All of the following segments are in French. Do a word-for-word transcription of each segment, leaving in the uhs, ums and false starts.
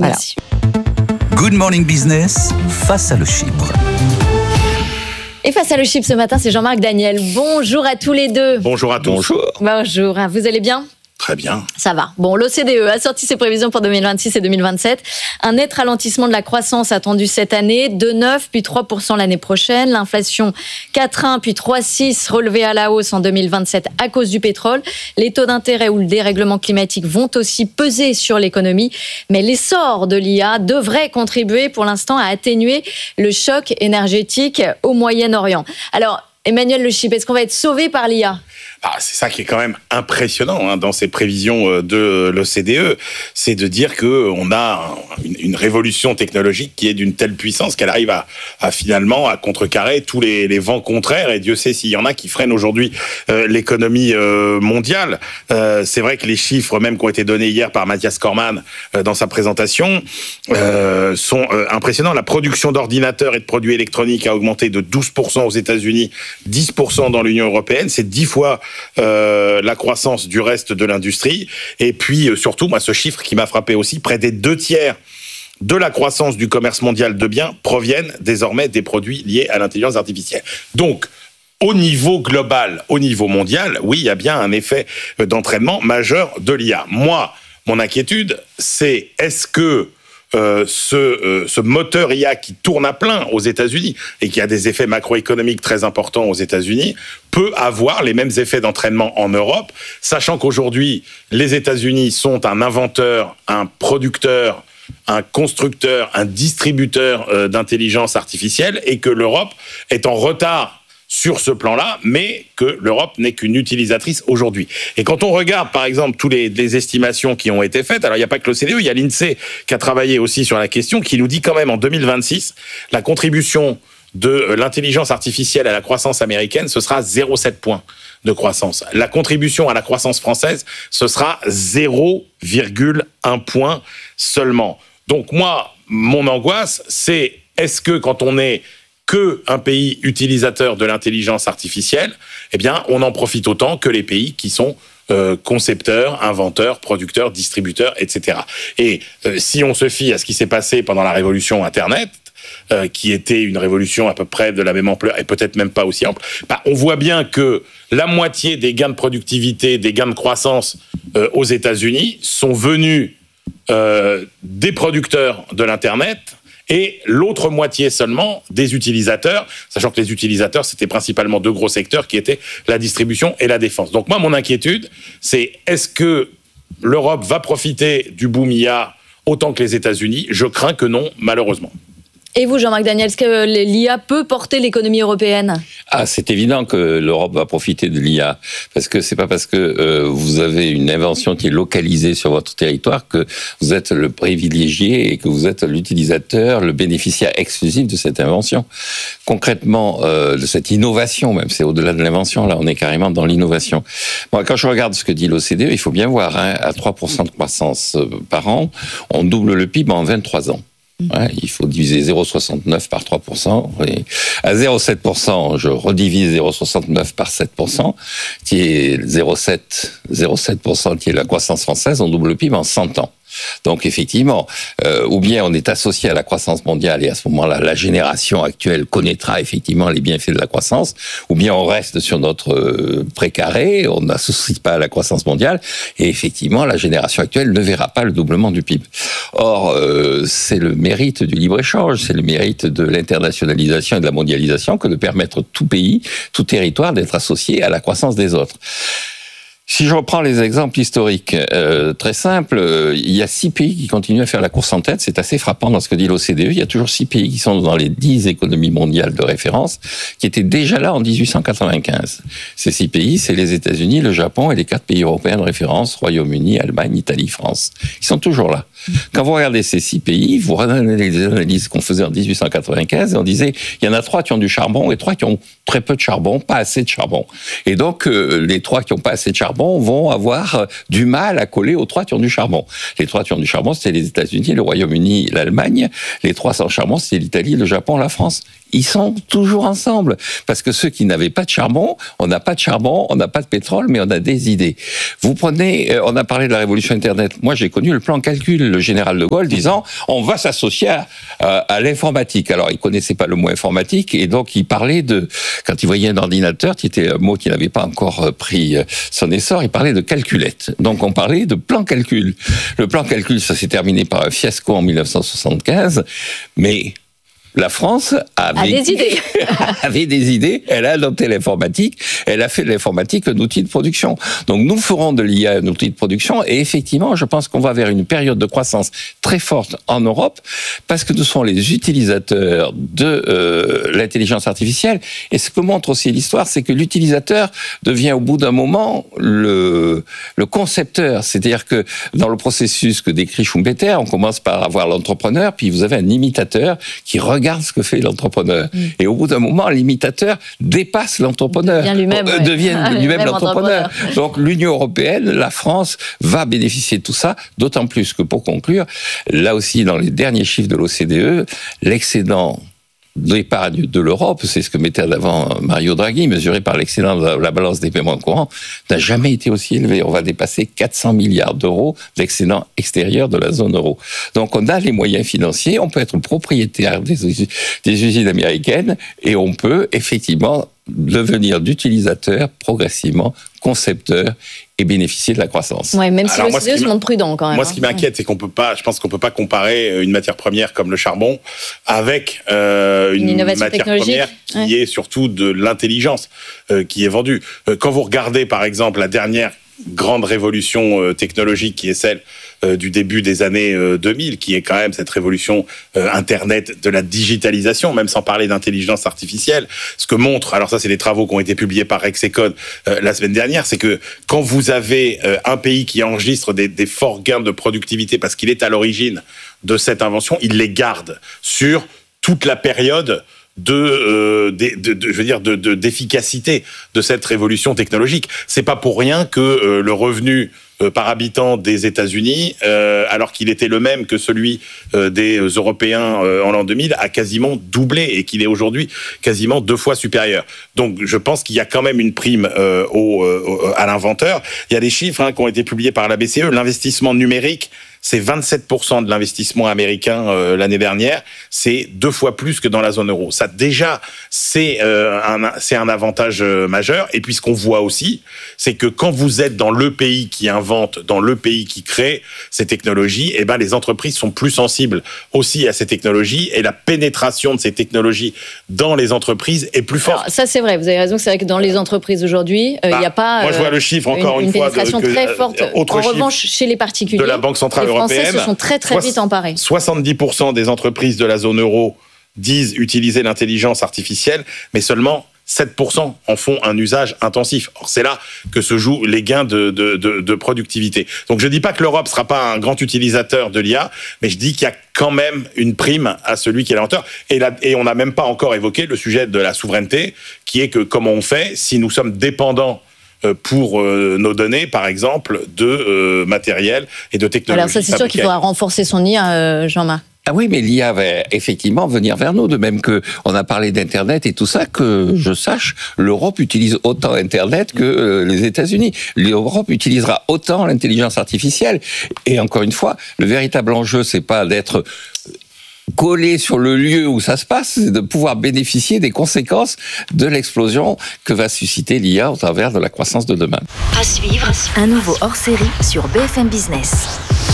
Voilà. Merci. Good Morning Business, face à le Chypre. Et face à le Chypre ce matin, c'est Jean-Marc Daniel. Bonjour à tous les deux. Bonjour à tous. Bonjour. Bonjour, vous allez bien ? Très bien. Ça va. Bon, l'O C D E a sorti ses prévisions pour deux mille vingt-six et deux mille vingt-sept. Un net ralentissement de la croissance attendu cette année, deux virgule neuf puis trois pour cent l'année prochaine. L'inflation quatre virgule un puis trois virgule six relevée à la hausse en deux mille vingt-sept à cause du pétrole. Les taux d'intérêt ou le dérèglement climatique vont aussi peser sur l'économie. Mais l'essor de l'I A devrait contribuer pour l'instant à atténuer le choc énergétique au Moyen-Orient. Alors, Emmanuel Le Chypre, est-ce qu'on va être sauvé par l'I A ? Ah, c'est ça qui est quand même impressionnant hein, dans ces prévisions de l'O C D E, c'est de dire que on a une, une révolution technologique qui est d'une telle puissance qu'elle arrive à, à finalement à contrecarrer tous les, les vents contraires. Et Dieu sait s'il y en a qui freinent aujourd'hui euh, l'économie euh, mondiale. Euh, c'est vrai que les chiffres même qui ont été donnés hier par Mathias Cormann euh, dans sa présentation euh, sont euh, impressionnants. La production d'ordinateurs et de produits électroniques a augmenté de douze pour cent aux États-Unis, dix pour cent dans l'Union européenne. C'est dix fois Euh, la croissance du reste de l'industrie. Et puis, euh, surtout, moi, ce chiffre qui m'a frappé aussi, près des deux tiers de la croissance du commerce mondial de biens proviennent désormais des produits liés à l'intelligence artificielle. Donc, au niveau global, au niveau mondial, oui, il y a bien un effet d'entraînement majeur de l'I A. Moi, mon inquiétude, c'est est-ce que Euh, ce, euh, ce moteur I A qui tourne à plein aux États-Unis et qui a des effets macroéconomiques très importants aux États-Unis peut avoir les mêmes effets d'entraînement en Europe, sachant qu'aujourd'hui, les États-Unis sont un inventeur, un producteur, un constructeur, un distributeur euh, d'intelligence artificielle et que l'Europe est en retard sur ce plan-là, mais que l'Europe n'est qu'une utilisatrice aujourd'hui. Et quand on regarde, par exemple, toutes les, les estimations qui ont été faites, alors il n'y a pas que l'O C D E, il y a l'INSEE qui a travaillé aussi sur la question, qui nous dit quand même en deux mille vingt-six, la contribution de l'intelligence artificielle à la croissance américaine, ce sera zéro virgule sept points de croissance. La contribution à la croissance française, ce sera zéro virgule un point seulement. Donc moi, mon angoisse, c'est est-ce que quand on est que un pays utilisateur de l'intelligence artificielle, eh bien, on en profite autant que les pays qui sont euh, concepteurs, inventeurs, producteurs, distributeurs, et cetera. Et euh, si on se fie à ce qui s'est passé pendant la révolution Internet, euh, qui était une révolution à peu près de la même ampleur et peut-être même pas aussi ample, bah, on voit bien que la moitié des gains de productivité, des gains de croissance euh, aux États-Unis sont venus euh, des producteurs de l'Internet, et l'autre moitié seulement des utilisateurs, sachant que les utilisateurs, c'était principalement deux gros secteurs qui étaient la distribution et la défense. Donc moi, mon inquiétude, c'est est-ce que l'Europe va profiter du boom I A autant que les États-Unis ? Je crains que non, malheureusement. Et vous, Jean-Marc Daniel, est-ce que l'I A peut porter l'économie européenne ? Ah, c'est évident que l'Europe va profiter de l'I A, parce que c'est pas parce que euh, vous avez une invention qui est localisée sur votre territoire que vous êtes le privilégié et que vous êtes l'utilisateur, le bénéficiaire exclusif de cette invention. Concrètement, euh, de cette innovation, même c'est au-delà de l'invention, là on est carrément dans l'innovation. Moi, quand je regarde ce que dit l'O C D E, il faut bien voir, hein, à trois pour cent de croissance par an, on double le P I B en vingt-trois ans. Ouais, il faut diviser zéro virgule soixante-neuf par trois pour cent. Et à zéro virgule sept pour cent, je redivise zéro virgule soixante-neuf par sept pour cent, qui est zéro virgule sept pour cent, qui est la croissance française, on double le P I B en cent ans. Donc effectivement, euh, ou bien on est associé à la croissance mondiale et à ce moment-là, la génération actuelle connaîtra effectivement les bienfaits de la croissance, ou bien on reste sur notre euh, précaré, on n'associe pas à la croissance mondiale, et effectivement la génération actuelle ne verra pas le doublement du P I B. Or, euh, c'est le mérite du libre-échange, c'est le mérite de l'internationalisation et de la mondialisation que de permettre tout pays, tout territoire d'être associé à la croissance des autres. Si je reprends les exemples historiques, euh, très simples, euh, il y a six pays qui continuent à faire la course en tête. C'est assez frappant dans ce que dit l'O C D E. Il y a toujours six pays qui sont dans les dix économies mondiales de référence, qui étaient déjà là en dix-huit cent quatre-vingt-quinze. Ces six pays, c'est les États-Unis, le Japon et les quatre pays européens de référence, Royaume-Uni, Allemagne, Italie, France. Ils sont toujours là. Quand vous regardez ces six pays, vous regardez les analyses qu'on faisait en dix-huit cent quatre-vingt-quinze, et on disait, il y en a trois qui ont du charbon et trois qui ont très peu de charbon, pas assez de charbon. Et donc, euh, les trois qui ont pas assez de charbon, charbon vont avoir du mal à coller aux trois qui ont du charbon. Les trois qui ont du charbon, c'était les États-Unis, le Royaume-Uni, l'Allemagne. Les trois sans charbon, c'était l'Italie, le Japon, la France. Ils sont toujours ensemble. Parce que ceux qui n'avaient pas de charbon, on n'a pas de charbon, on n'a pas de pétrole, mais on a des idées. Vous prenez, on a parlé de la révolution Internet. Moi, j'ai connu le plan calcul, le général de Gaulle disant, on va s'associer à, à, à l'informatique. Alors, il connaissait pas le mot informatique, et donc il parlait de, quand il voyait un ordinateur, qui était un mot qui n'avait pas encore pris son essor, il parlait de calculette. Donc, on parlait de plan calcul. Le plan calcul, ça s'est terminé par un fiasco en dix-neuf cent soixante-quinze, mais la France avait, a des idées. avait des idées, elle a adopté l'informatique, elle a fait de l'informatique un outil de production. Donc nous ferons de l'I A un outil de production, et effectivement, je pense qu'on va vers une période de croissance très forte en Europe, parce que nous sommes les utilisateurs de euh, l'intelligence artificielle. Et ce que montre aussi l'histoire, c'est que l'utilisateur devient au bout d'un moment le, le concepteur. C'est-à-dire que dans le processus que décrit Schumpeter, on commence par avoir l'entrepreneur, puis vous avez un imitateur qui regarde Regarde ce que fait l'entrepreneur. Mmh. Et au bout d'un moment, l'imitateur dépasse l'entrepreneur. Devient lui-même, euh, ouais. devient ah, lui-même, lui-même l'entrepreneur. l'entrepreneur. Donc l'Union européenne, la France, va bénéficier de tout ça, d'autant plus que, pour conclure, là aussi, dans les derniers chiffres de l'O C D E, l'excédent d'épargne de l'Europe, c'est ce que mettait en avant Mario Draghi, mesuré par l'excédent de la balance des paiements courants, n'a jamais été aussi élevé. On va dépasser quatre cents milliards d'euros d'excédent extérieur de la zone euro. Donc on a les moyens financiers, on peut être propriétaire des, des usines américaines, et on peut effectivement devenir d'utilisateur progressivement concepteur et bénéficier de la croissance. Ouais, même si Alors l'O C D E se montre prudent quand même. Moi, ce qui m'inquiète, c'est qu'on peut pas, je pense qu'on peut pas comparer une matière première comme le charbon avec euh, une, une matière première qui ouais. est surtout de l'intelligence euh, qui est vendue. Euh, quand vous regardez, par exemple, la dernière grande révolution euh, technologique qui est celle euh, du début des années euh, deux mille, qui est quand même cette révolution euh, Internet de la digitalisation, même sans parler d'intelligence artificielle. Ce que montre, alors ça c'est des travaux qui ont été publiés par Rexecode euh, la semaine dernière, c'est que quand vous avez euh, un pays qui enregistre des, des forts gains de productivité parce qu'il est à l'origine de cette invention, il les garde sur toute la période de, euh, de, de, de je veux dire de, de d'efficacité de cette révolution technologique. C'est pas pour rien que euh, le revenu euh, par habitant des États-Unis, euh, alors qu'il était le même que celui euh, des Européens euh, en l'an deux mille, a quasiment doublé et qu'il est aujourd'hui quasiment deux fois supérieur. Donc, je pense qu'il y a quand même une prime euh, au, euh, à l'inventeur. Il y a des chiffres hein, qui ont été publiés par la B C E. L'investissement numérique, c'est vingt-sept pour cent de l'investissement américain euh, l'année dernière. C'est deux fois plus que dans la zone euro. Ça, déjà, c'est, euh, un, c'est un avantage euh, majeur. Et puis, ce qu'on voit aussi, c'est que quand vous êtes dans le pays qui invente, dans le pays qui crée ces technologies, eh ben, les entreprises sont plus sensibles aussi à ces technologies, et la pénétration de ces technologies dans les entreprises est plus forte. Alors, ça, c'est vrai. Vous avez raison. C'est vrai que dans les entreprises aujourd'hui, il euh, n'y bah, a pas moi, je vois le chiffre, encore une, une, une fois, pénétration de, que, très forte. Autre en chiffre revanche, chez les particuliers, de la Banque centrale les Français européenne, se sont très très vite emparés. soixante-dix pour cent des entreprises de la zone euro disent utiliser l'intelligence artificielle, mais seulement sept pour cent en font un usage intensif. Or, c'est là que se jouent les gains de, de, de, de productivité. Donc, je dis pas que l'Europe sera pas un grand utilisateur de l'I A, mais je dis qu'il y a quand même une prime à celui qui est l'inventeur. Et, là, et on n'a même pas encore évoqué le sujet de la souveraineté, qui est que comment on fait si nous sommes dépendants pour euh, nos données, par exemple, de euh, matériel et de technologie. Alors ça, c'est sûr qu'il faudra renforcer son I A, euh, Jean-Marc. Ah oui, mais l'I A va effectivement venir vers nous, de même que on a parlé d'Internet et tout ça, que je sache, l'Europe utilise autant Internet que euh, les États-Unis. L'Europe utilisera autant l'intelligence artificielle. Et encore une fois, le véritable enjeu, c'est pas d'être collé sur le lieu où ça se passe, c'est de pouvoir bénéficier des conséquences de l'explosion que va susciter l'I A au travers de la croissance de demain. À suivre, un nouveau hors-série sur B F M Business.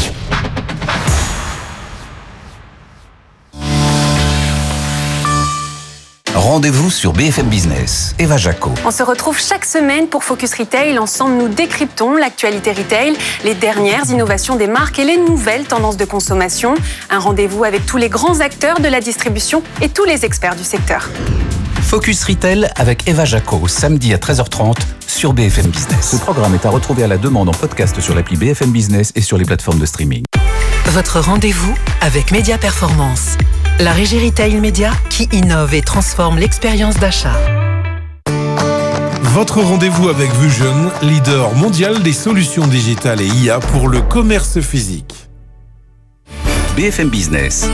Rendez-vous sur B F M Business. Eva Jaco. On se retrouve chaque semaine pour Focus Retail. Ensemble, nous décryptons l'actualité retail, les dernières innovations des marques et les nouvelles tendances de consommation. Un rendez-vous avec tous les grands acteurs de la distribution et tous les experts du secteur. Focus Retail avec Eva Jaco, samedi à treize heures trente sur B F M Business. Ce programme est à retrouver à la demande en podcast sur l'appli B F M Business et sur les plateformes de streaming. Votre rendez-vous avec Média Performance, la régie retail média qui innove et transforme l'expérience d'achat. Votre rendez-vous avec Vusion, leader mondial des solutions digitales et I A pour le commerce physique. B F M Business.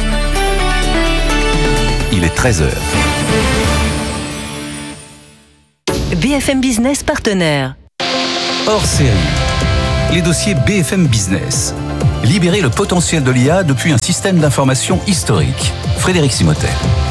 Il est treize heures. B F M Business partenaire. Hors série. Les dossiers B F M Business. Libérer le potentiel de l'I A depuis un système d'information historique. Frédéric Simotel.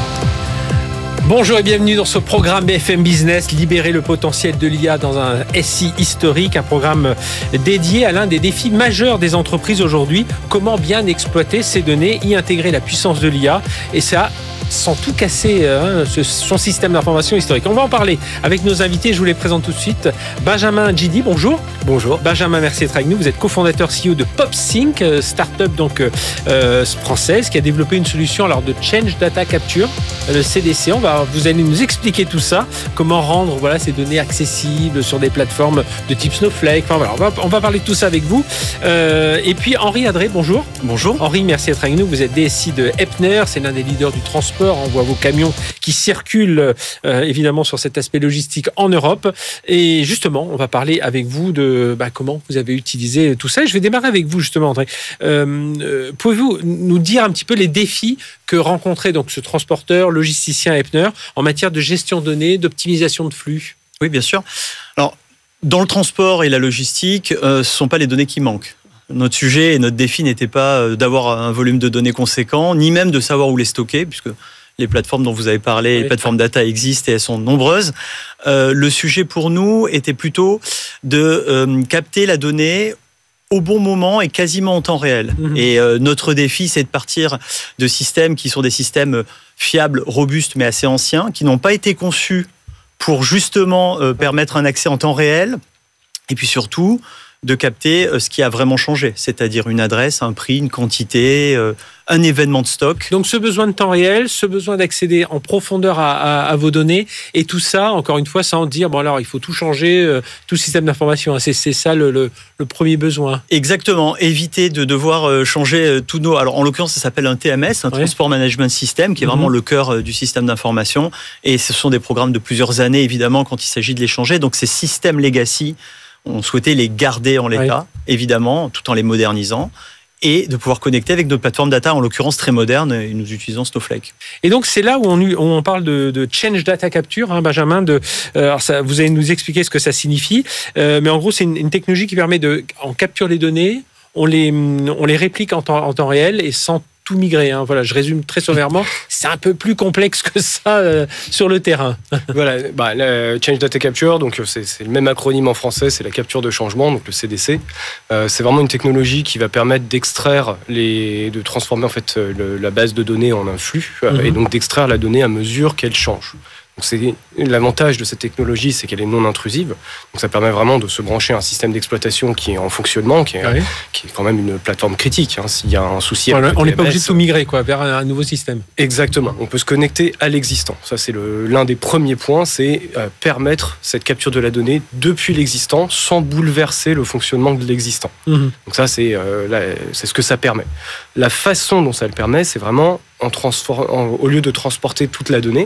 Bonjour et bienvenue dans ce programme B F M Business, libérer le potentiel de l'I A dans un S I historique, un programme dédié à l'un des défis majeurs des entreprises aujourd'hui, comment bien exploiter ces données, y intégrer la puissance de l'I A, et ça sans tout casser hein, son système d'information historique. On va en parler avec nos invités, je vous les présente tout de suite. Benjamin Djidi, bonjour. Bonjour. Benjamin, merci d'être avec nous. Vous êt cofondateur C E O de PopSync, start-up donc euh, française qui a développé une solution alors de Change Data Capture, le C D C. On va, vous allez nous expliquer tout ça, comment rendre voilà ces données accessibles sur des plateformes de type Snowflake. Enfin, voilà, on va, on va parler de tout ça avec vous. Euh, et puis Henri Adré, bonjour. Bonjour. Henri, merci d'être avec nous. Vous êtes D S I de Epner, c'est l'un des leaders du transport. On voit vos camions qui circulent euh, évidemment sur cet aspect logistique en Europe. Et justement, on va parler avec vous de bah, comment vous avez utilisé tout ça. Et je vais démarrer avec vous justement, André. Euh, euh, pouvez-vous nous dire un petit peu les défis que rencontrait donc ce transporteur logisticien Epner en matière de gestion de données, d'optimisation de flux? Oui, bien sûr. Alors, dans le transport et la logistique, euh, ce ne sont pas les données qui manquent. Notre sujet et notre défi n'était pas d'avoir un volume de données conséquent, ni même de savoir où les stocker, puisque les plateformes dont vous avez parlé, oui. les plateformes data existent et elles sont nombreuses. Euh, le sujet pour nous était plutôt de euh, capter la donnée au bon moment et quasiment en temps réel. Mmh. Et euh, notre défi, c'est de partir de systèmes qui sont des systèmes fiables, robustes, mais assez anciens, qui n'ont pas été conçus pour justement euh, permettre un accès en temps réel, et puis surtout de capter ce qui a vraiment changé, c'est-à-dire une adresse, un prix, une quantité, euh, un événement de stock. Donc ce besoin de temps réel, ce besoin d'accéder en profondeur à, à, à vos données, et tout ça, encore une fois, sans dire, bon alors il faut tout changer, euh, tout système d'information, hein, c'est, c'est ça le, le, le premier besoin. Exactement, éviter de devoir changer tous nos... Alors en l'occurrence, ça s'appelle un T M S, un ouais. Transport Management System, qui est vraiment mmh. le cœur du système d'information, et ce sont des programmes de plusieurs années, évidemment, quand il s'agit de les changer. Donc ces systèmes legacy, on souhaitait les garder en l'état, oui. évidemment, tout en les modernisant, et de pouvoir connecter avec notre plateforme data, en l'occurrence très moderne, et nous utilisons Snowflake. Et donc, c'est là où on, où on parle de, de Change Data Capture, hein, Benjamin. De, euh, alors ça, vous allez nous expliquer ce que ça signifie, euh, mais en gros, c'est une, une technologie qui permet de... On capture les données, on les, on les réplique en temps, en temps réel, et sans tout migrer. Hein. Voilà, je résume très sommairement. C'est un peu plus complexe que ça euh, sur le terrain. Voilà, bah, la Change Data Capture, donc c'est, c'est le même acronyme en français, c'est la capture de changement, donc le C D C. Euh, c'est vraiment une technologie qui va permettre d'extraire les, de transformer en fait le, la base de données en un flux, mm-hmm. euh, et donc d'extraire la donnée à mesure qu'elle change. Donc c'est, l'avantage de cette technologie, c'est qu'elle est non intrusive. Donc ça permet vraiment de se brancher à un système d'exploitation qui est en fonctionnement, qui est, oui. qui est quand même une plateforme critique. Hein, s'il y a un souci, voilà, on n'est pas obligé de tout migrer quoi, vers un nouveau système. Exactement. On peut se connecter à l'existant. Ça, c'est le, l'un des premiers points, c'est euh, permettre cette capture de la donnée depuis l'existant, sans bouleverser le fonctionnement de l'existant. Mmh. Donc ça, c'est, euh, là, c'est ce que ça permet. La façon dont ça le permet, c'est vraiment en transfor- en, au lieu de transporter toute la donnée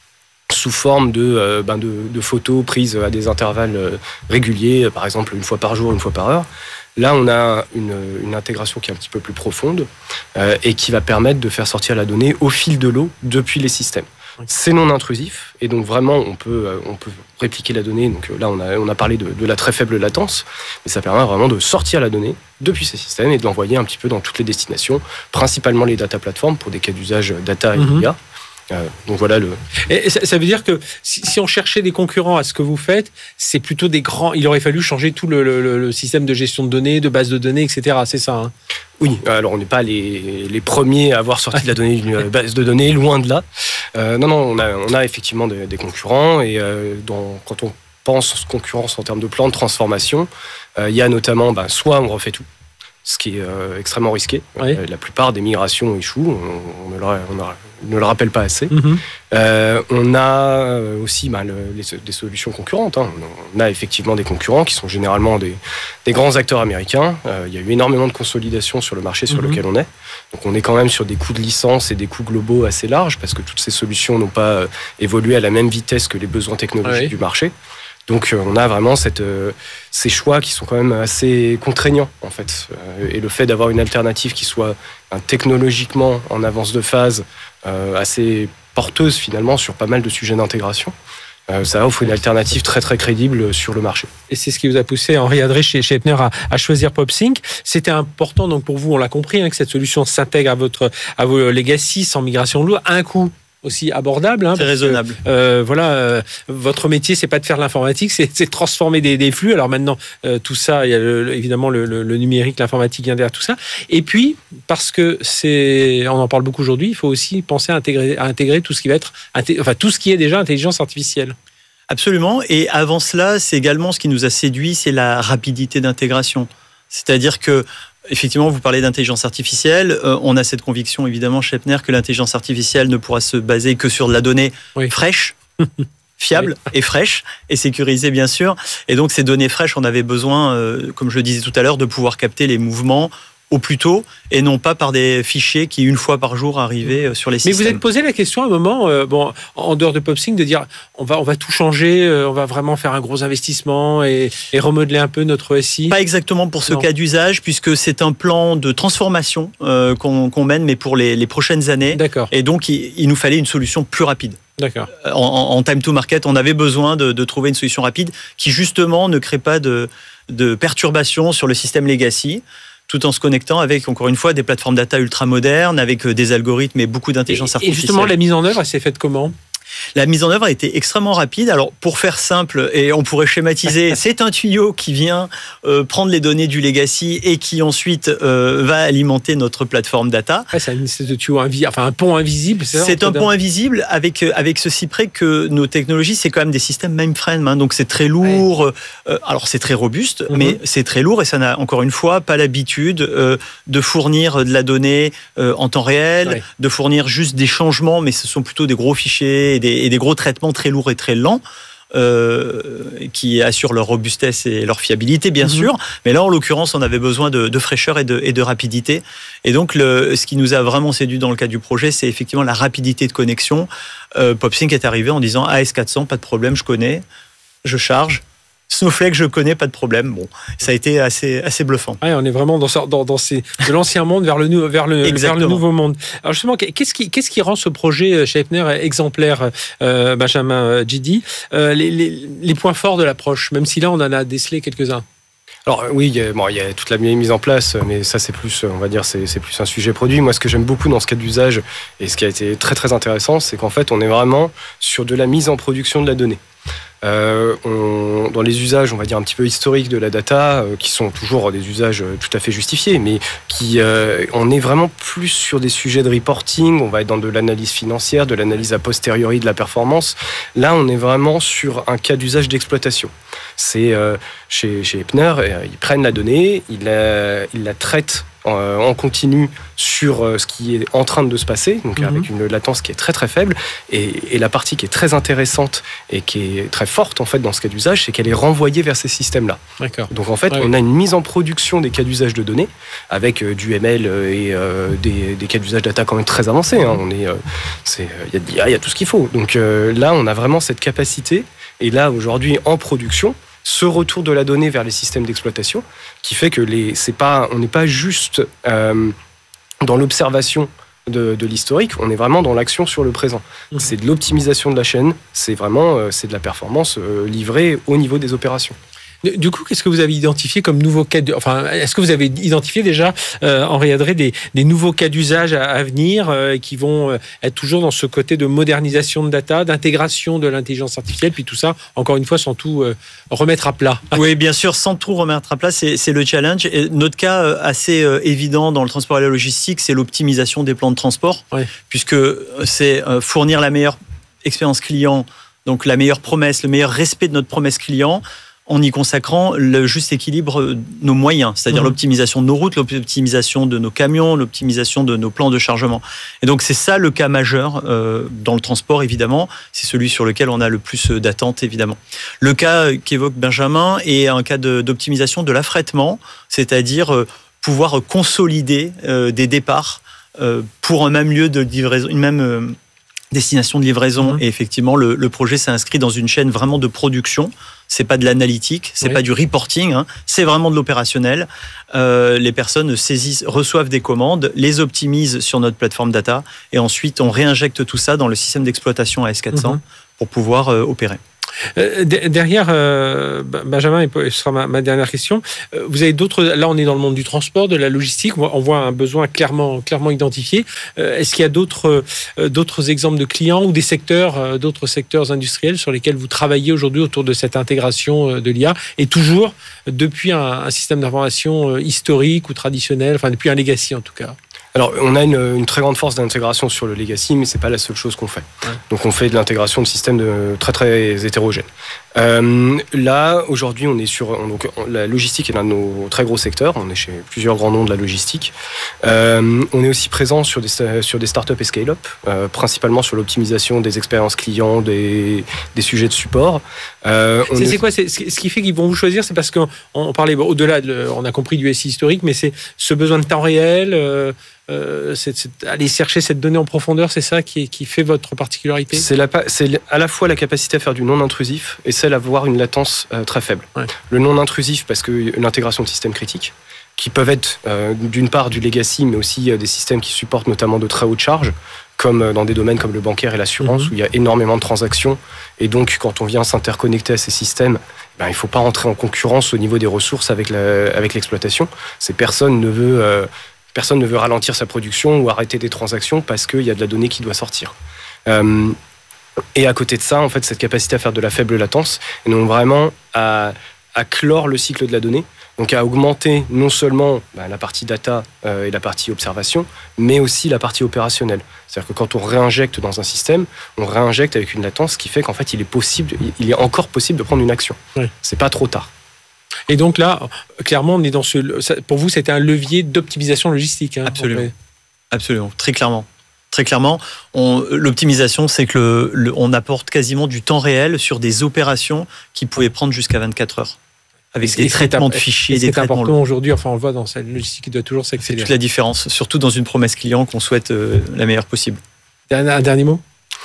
sous forme de, euh, ben de, de photos prises à des intervalles euh, réguliers, par exemple une fois par jour, une fois par heure. Là, on a une, une intégration qui est un petit peu plus profonde euh, et qui va permettre de faire sortir la donnée au fil de l'eau depuis les systèmes. C'est non intrusif et donc vraiment on peut, euh, on peut répliquer la donnée. Donc là, on a, on a parlé de, de la très faible latence, mais ça permet vraiment de sortir la donnée depuis ces systèmes et de l'envoyer un petit peu dans toutes les destinations, principalement les data platforms pour des cas d'usage data et I A. Euh, donc voilà le. Et ça, ça veut dire que si, si on cherchait des concurrents à ce que vous faites, c'est plutôt des grands. Il aurait fallu changer tout le, le, le système de gestion de données, de base de données, et cetera. C'est ça. Hein. Oui. Alors on n'est pas les, les premiers à avoir sorti de la donnée d'une base de données, loin de là. Euh, non, non, on a, on a effectivement des, des concurrents et euh, dans, quand on pense concurrence en termes de plan de transformation, euh, il y a notamment, bah, soit on refait tout, ce qui est euh, extrêmement risqué. Oui. Euh, la plupart des migrations échouent, on, on, ne, le, on a, ne le rappelle pas assez. Mm-hmm. Euh, on a aussi bah, le, les, des solutions concurrentes. Hein. On a effectivement des concurrents qui sont généralement des, des grands acteurs américains. Euh, il y a eu énormément de consolidation sur le marché sur mm-hmm. lequel on est. Donc on est quand même sur des coûts de licence et des coûts globaux assez larges parce que toutes ces solutions n'ont pas euh, évolué à la même vitesse que les besoins technologiques oui. du marché. Donc on a vraiment cette, euh, ces choix qui sont quand même assez contraignants en fait. Euh, et le fait d'avoir une alternative qui soit euh, technologiquement en avance de phase, euh, assez porteuse finalement sur pas mal de sujets d'intégration, euh, ça offre une alternative très très crédible sur le marché. Et c'est ce qui vous a poussé, Henri Adré, chez, chez Epner, à, à choisir PopSync. C'était important donc pour vous, on l'a compris, hein, que cette solution s'intègre à, votre, à vos legacy sans migration lourde, à un coût aussi abordable. Hein, c'est raisonnable. Que, euh, voilà, euh, votre métier, c'est pas de faire de l'informatique, c'est, c'est de transformer des, des flux. Alors maintenant, euh, tout ça, il y a le, évidemment le, le, le numérique, l'informatique vient derrière tout ça. Et puis, parce que c'est, on en parle beaucoup aujourd'hui, il faut aussi penser à intégrer, à intégrer tout ce qui va être, enfin tout ce qui est déjà intelligence artificielle. Absolument. Et avant cela, c'est également ce qui nous a séduit, c'est la rapidité d'intégration. C'est-à-dire que effectivement, vous parlez d'intelligence artificielle. Euh, on a cette conviction, évidemment, chez Epner, que l'intelligence artificielle ne pourra se baser que sur de la donnée oui. fraîche, fiable oui. et fraîche, et sécurisée, bien sûr. Et donc, ces données fraîches, on avait besoin, euh, comme je le disais tout à l'heure, de pouvoir capter les mouvements au plus tôt, et non pas par des fichiers qui, une fois par jour, arrivaient sur les systèmes. Mais vous êtes posé la question à un moment, euh, bon, en dehors de PopSync, de dire on va, on va tout changer, euh, on va vraiment faire un gros investissement et, et remodeler un peu notre S I. Pas exactement pour ce non. cas d'usage, puisque c'est un plan de transformation euh, qu'on, qu'on mène, mais pour les, les prochaines années. D'accord. Et donc, il, il nous fallait une solution plus rapide. D'accord. En, en time to market, on avait besoin de, de trouver une solution rapide qui, justement, ne crée pas de, de perturbations sur le système legacy, tout en se connectant avec, encore une fois, des plateformes data ultra modernes, avec des algorithmes et beaucoup d'intelligence artificielle. Et justement, la mise en œuvre, elle s'est faite comment ? La mise en œuvre a été extrêmement rapide. Alors, pour faire simple, et on pourrait schématiser, c'est un tuyau qui vient euh, prendre les données du legacy et qui ensuite euh, va alimenter notre plateforme data. Ouais, c'est une espèce de tuyau invisible, enfin un pont invisible. C'est, ça, c'est un pont invisible avec, avec ceci près que nos technologies, c'est quand même des systèmes mainframe. Hein, donc, c'est très lourd. Ouais. Euh, alors, c'est très robuste, mm-hmm. mais c'est très lourd et ça n'a, encore une fois, pas l'habitude euh, de fournir de la donnée euh, en temps réel, ouais. de fournir juste des changements, mais ce sont plutôt des gros fichiers et des, et des gros traitements très lourds et très lents euh, qui assurent leur robustesse et leur fiabilité, bien mmh. sûr. Mais là, en l'occurrence, on avait besoin de, de fraîcheur et de, et de rapidité. Et donc, le, ce qui nous a vraiment séduit dans le cadre du projet, c'est effectivement la rapidité de connexion. Euh, PopSync est arrivé en disant A S quatre cents, pas de problème, je connais, je charge. Snowflake, je connais, pas de problème. Bon, ça a été assez, assez bluffant. Ouais, on est vraiment dans, dans, dans ces, de l'ancien monde vers le, vers, le, vers le nouveau monde. Alors justement, qu'est-ce qui, qu'est-ce qui rend ce projet chez Epner exemplaire, euh, Benjamin Gidi, euh, les, les, les points forts de l'approche, même si là, on en a décelé quelques-uns. Alors oui, il y a, bon, il y a toute la mise en place, mais ça c'est plus, on va dire, c'est, c'est plus un sujet produit. Moi, ce que j'aime beaucoup dans ce cas d'usage et ce qui a été très très intéressant, c'est qu'en fait, on est vraiment sur de la mise en production de la donnée. Euh, on, dans les usages, on va dire un petit peu historiques de la data, euh, qui sont toujours des usages tout à fait justifiés, mais qui, euh, on est vraiment plus sur des sujets de reporting. On va être dans de l'analyse financière, de l'analyse a posteriori de la performance. Là, on est vraiment sur un cas d'usage d'exploitation. C'est euh, chez, chez Epner, euh, ils prennent la donnée, ils la, ils la traitent euh, en continu sur euh, ce qui est en train de se passer, donc mm-hmm. avec une latence qui est très très faible. Et, et la partie qui est très intéressante et qui est très forte en fait dans ce cas d'usage, c'est qu'elle est renvoyée vers ces systèmes-là. D'accord. Donc en fait, ouais. on a une mise en production des cas d'usage de données avec euh, du M L et euh, des, des cas d'usage data quand même très avancés. Hein. On est, euh, c'est, il y a de l'I A, il y a tout ce qu'il faut. Donc euh, là, on a vraiment cette capacité. Et là, aujourd'hui, en production, ce retour de la donnée vers les systèmes d'exploitation qui fait que les, c'est pas, on n'est pas juste euh, dans l'observation de, de l'historique, on est vraiment dans l'action sur le présent. Mmh. C'est de l'optimisation de la chaîne, c'est vraiment euh, c'est de la performance euh, livrée au niveau des opérations. Du coup, qu'est-ce que vous avez identifié comme nouveaux cas de... Enfin, est-ce que vous avez identifié déjà, euh, Henri Adré, des, des nouveaux cas d'usage à, à venir euh, qui vont être toujours dans ce côté de modernisation de data, d'intégration de l'intelligence artificielle, puis tout ça, encore une fois, sans tout euh, remettre à plat? Oui, bien sûr, sans tout remettre à plat, c'est, c'est le challenge. Et notre cas assez euh, évident dans le transport et la logistique, c'est l'optimisation des plans de transport, oui. puisque c'est euh, fournir la meilleure expérience client, donc la meilleure promesse, le meilleur respect de notre promesse client, en y consacrant le juste équilibre de nos moyens, c'est-à-dire mmh. l'optimisation de nos routes, l'optimisation de nos camions, l'optimisation de nos plans de chargement. Et donc c'est ça le cas majeur euh, dans le transport, évidemment. C'est celui sur lequel on a le plus d'attentes, évidemment. Le cas qu'évoque Benjamin est un cas de, d'optimisation de l'affrètement, c'est-à-dire euh, pouvoir consolider euh, des départs euh, pour un même lieu de livraison, une même... Euh, destination de livraison. Mmh. Et effectivement, le, le projet s'est inscrit dans une chaîne vraiment de production. C'est pas de l'analytique, c'est oui. pas du reporting, hein. C'est vraiment de l'opérationnel. Euh, les personnes saisissent, reçoivent des commandes, les optimisent sur notre plateforme data, et ensuite on réinjecte tout ça dans le système d'exploitation A S quatre cents mmh. pour pouvoir euh, opérer. Euh, derrière, euh, Benjamin, et ce sera ma, ma dernière question, euh, vous avez d'autres, là on est dans le monde du transport, de la logistique, on voit un besoin clairement, clairement identifié. Euh, est-ce qu'il y a d'autres, euh, d'autres exemples de clients ou des secteurs, euh, d'autres secteurs industriels sur lesquels vous travaillez aujourd'hui autour de cette intégration de l'I A, et toujours depuis un, un système d'information historique ou traditionnel, enfin depuis un legacy en tout cas? Alors, on a une, une très grande force d'intégration sur le legacy, mais c'est pas la seule chose qu'on fait. Ouais. Donc, on fait de l'intégration de systèmes de, très très hétérogènes. Euh, là, aujourd'hui, on est sur donc la logistique est l'un de nos très gros secteurs. On est chez plusieurs grands noms de la logistique. Euh, on est aussi présent sur des sur des startups et scale-up, euh, principalement sur l'optimisation des expériences clients, des des sujets de support. Euh, c'est, est... c'est quoi c'est, ce qui fait qu'ils vont vous choisir? C'est parce qu'on on parlait au-delà, de, on a compris du S I historique, mais c'est ce besoin de temps réel. Euh, Euh, c'est, c'est aller chercher cette donnée en profondeur, c'est ça qui, qui fait votre particularité? C'est, la, c'est à la fois la capacité à faire du non-intrusif et celle à avoir une latence euh, très faible. Ouais. Le non-intrusif, parce que l'intégration de systèmes critiques, qui peuvent être euh, d'une part du legacy, mais aussi euh, des systèmes qui supportent notamment de très hautes charges, comme dans des domaines comme le bancaire et l'assurance, mmh. où il y a énormément de transactions. Et donc, quand on vient s'interconnecter à ces systèmes, ben, il ne faut pas rentrer en concurrence au niveau des ressources avec, la, avec l'exploitation. Ces personnes ne veulent... Euh, Personne ne veut ralentir sa production ou arrêter des transactions parce qu'il y a de la donnée qui doit sortir. Euh, et à côté de ça, en fait, cette capacité à faire de la faible latence, et donc vraiment à, à clore le cycle de la donnée, donc à augmenter non seulement bah, la partie data euh, et la partie observation, mais aussi la partie opérationnelle. C'est-à-dire que quand on réinjecte dans un système, on réinjecte avec une latence qui fait qu'en fait, il est possible, il est encore possible de prendre une action. Oui. C'est pas trop tard. Et donc là, clairement, on est dans ce. Pour vous, c'était un levier d'optimisation logistique. Hein, Absolument. Absolument. Très clairement. Très clairement, on, l'optimisation, c'est que le, le, on apporte quasiment du temps réel sur des opérations qui pouvaient prendre jusqu'à vingt-quatre heures. Avec des traitements de fichiers, des traitements. C'est important aujourd'hui. Enfin, on le voit dans cette logistique qui doit toujours s'accélérer. C'est toute la différence, surtout dans une promesse client qu'on souhaite euh, la meilleure possible. Un dernier mot.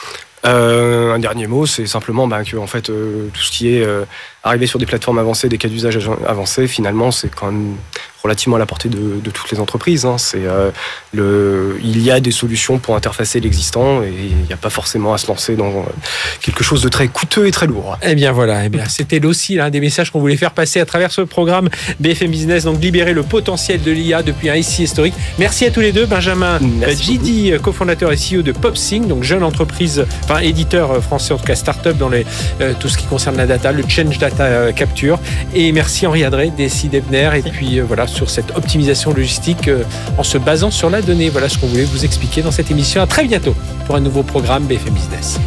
Euh, un dernier mot, c'est simplement bah, que en fait, euh, tout ce qui est euh, arrivé sur des plateformes avancées, des cas d'usage avancés, finalement, c'est quand même relativement à la portée de, de toutes les entreprises. Hein. C'est, euh, le, il y a des solutions pour interfacer l'existant et il n'y a pas forcément à se lancer dans quelque chose de très coûteux et très lourd. Eh bien voilà, eh bien, c'était aussi l'un des messages qu'on voulait faire passer à travers ce programme B F M Business, donc libérer le potentiel de l'I A depuis un S I historique. Merci à tous les deux. Benjamin Gidi, cofondateur et C E O de PopSync, donc jeune entreprise, enfin éditeur français, en tout cas start-up dans les, euh, tout ce qui concerne la data, le Change Data euh, Capture. Et merci Henri Adret, D S I d'Ebner, et puis euh, voilà, sur cette optimisation logistique euh, en se basant sur la donnée. Voilà ce qu'on voulait vous expliquer dans cette émission. À très bientôt pour un nouveau programme B F M Business.